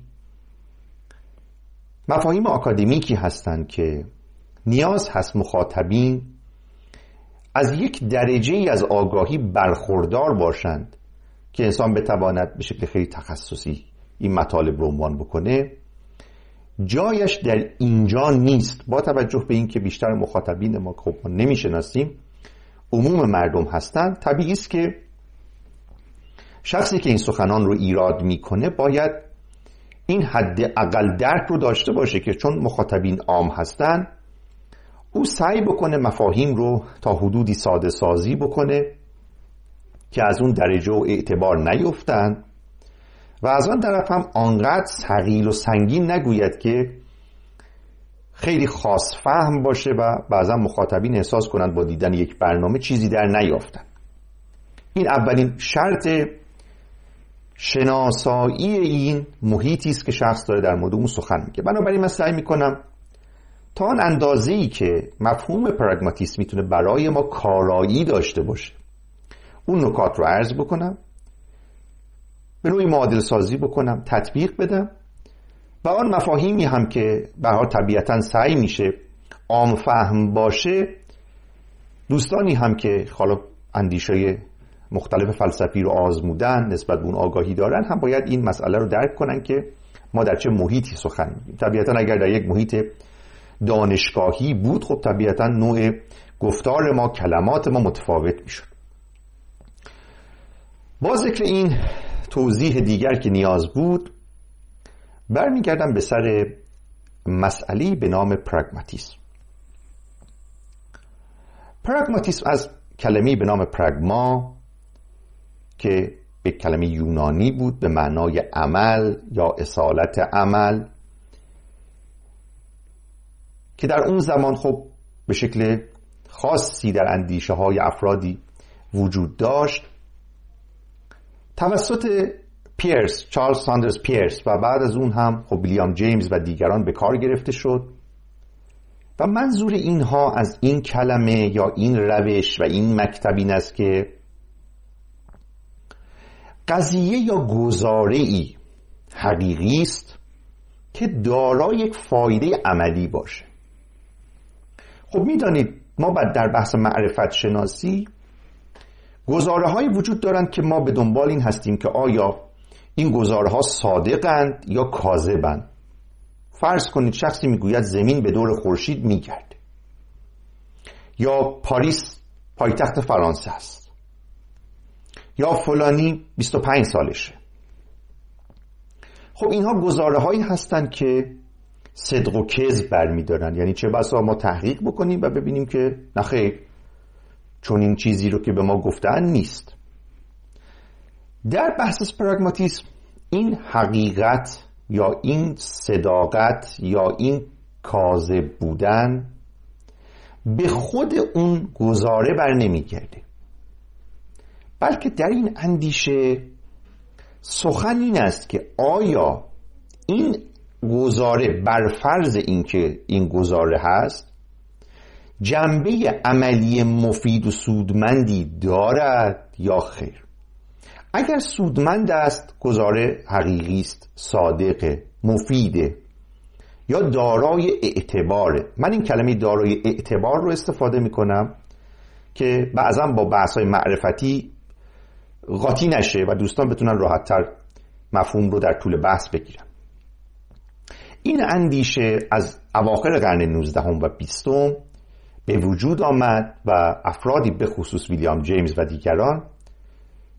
مفاهیم آکادمیکی هستند که نیاز هست مخاطبین از یک درجه‌ای از آگاهی برخوردار باشند که انسان بتواند به شکل خیلی تخصصی این مطالب رو عنوان بکنه، جایش در اینجا نیست. با توجه به اینکه بیشتر مخاطبین ما خب ما نمیشناسیم، عموم مردم هستند، طبیعی است که شخصی که این سخنان رو ایراد میکنه باید این حد اقل درک رو داشته باشه که چون مخاطبین عام هستن او سعی بکنه مفاهیم رو تا حدودی ساده سازی بکنه که از اون درجه و اعتبار نیفتن و از آن طرف هم آنقدر ثقیل و سنگین نگوید که خیلی خاص فهم باشه و بعضا مخاطبین احساس کنند با دیدن یک برنامه چیزی در نیافتن. این اولین شرط شناسایی این محیطی است که شخص داره در مورد اون سخن میگه. بنابراین من سعی میکنم تا آن اندازه‌ای که مفهوم پراگماتیسم میتونه برای ما کارایی داشته باشه اون نکات رو عرض بکنم، به نوعی معادل سازی بکنم، تطبیق بدم و آن مفاهیمی هم که به هر حال طبیعتاً سعی میشه عام فهم باشه، دوستانی هم که حالا اندیشه مختلف فلسفی رو آزمودن، نسبت به اون آگاهی دارن، هم باید این مسئله رو درک کنن که ما در چه محیطی سخن میگیم. طبیعتاً اگر در یک محیط دانشگاهی بود خب طبیعتاً نوع گفتار ما، کلمات ما متفاوت میشد. با ذکر این توضیح دیگر که نیاز بود، برمیگردم به سر مسئله به نام پراگماتیسم. پراگماتیسم از کلمه به نام پراگما که به کلمه یونانی بود به معنای عمل یا اصالت عمل، که در اون زمان خب به شکل خاصی در اندیشه های افرادی وجود داشت، توسط پیرس، چارلز ساندرز پیرس و بعد از اون هم خب ویلیام جیمز و دیگران به کار گرفته شد و منظور اینها از این کلمه یا این روش و این مکتب این است که قضیه یا گزاره‌ای حقیقی است که دارای یک فایده عملی باشه. خب میدانید ما بعد در بحث معرفت شناسی گزاره های وجود دارند که ما به دنبال این هستیم که آیا این گزاره ها صادقند یا کاذبند. فرض کنید شخصی میگوید زمین به دور خورشید میگرده، یا پاریس پایتخت فرانسه است، یا فلانی بیست و پنج سالشه. خب اینها گزاره هایی هستند که صدق و کذب برمی‌دارن. یعنی چه بسا ما تحقیق بکنیم و ببینیم که نخیر چون این چیزی رو که به ما گفتن نیست. در بحث پراگماتیسم این حقیقت یا این صداقت یا این کاذب بودن به خود اون گزاره بر نمیگرده، بلکه در این اندیشه سخن این است که آیا این گزاره بر فرض اینکه این گزاره هست جنبه عملی مفید و سودمندی دارد یا خیر. اگر سودمند است گزاره حقیقی است، صادقه، مفیده یا دارای اعتباره. من این کلمه دارای اعتبار رو استفاده میکنم که بعضا با بحث‌های معرفتی قاطی نشه و دوستان بتونن راحت‌تر مفهوم رو در طول بحث بگیرن. این اندیشه از اواخر قرن نوزدهم و بیستم به وجود آمد و افرادی به خصوص ویلیام جیمز و دیگران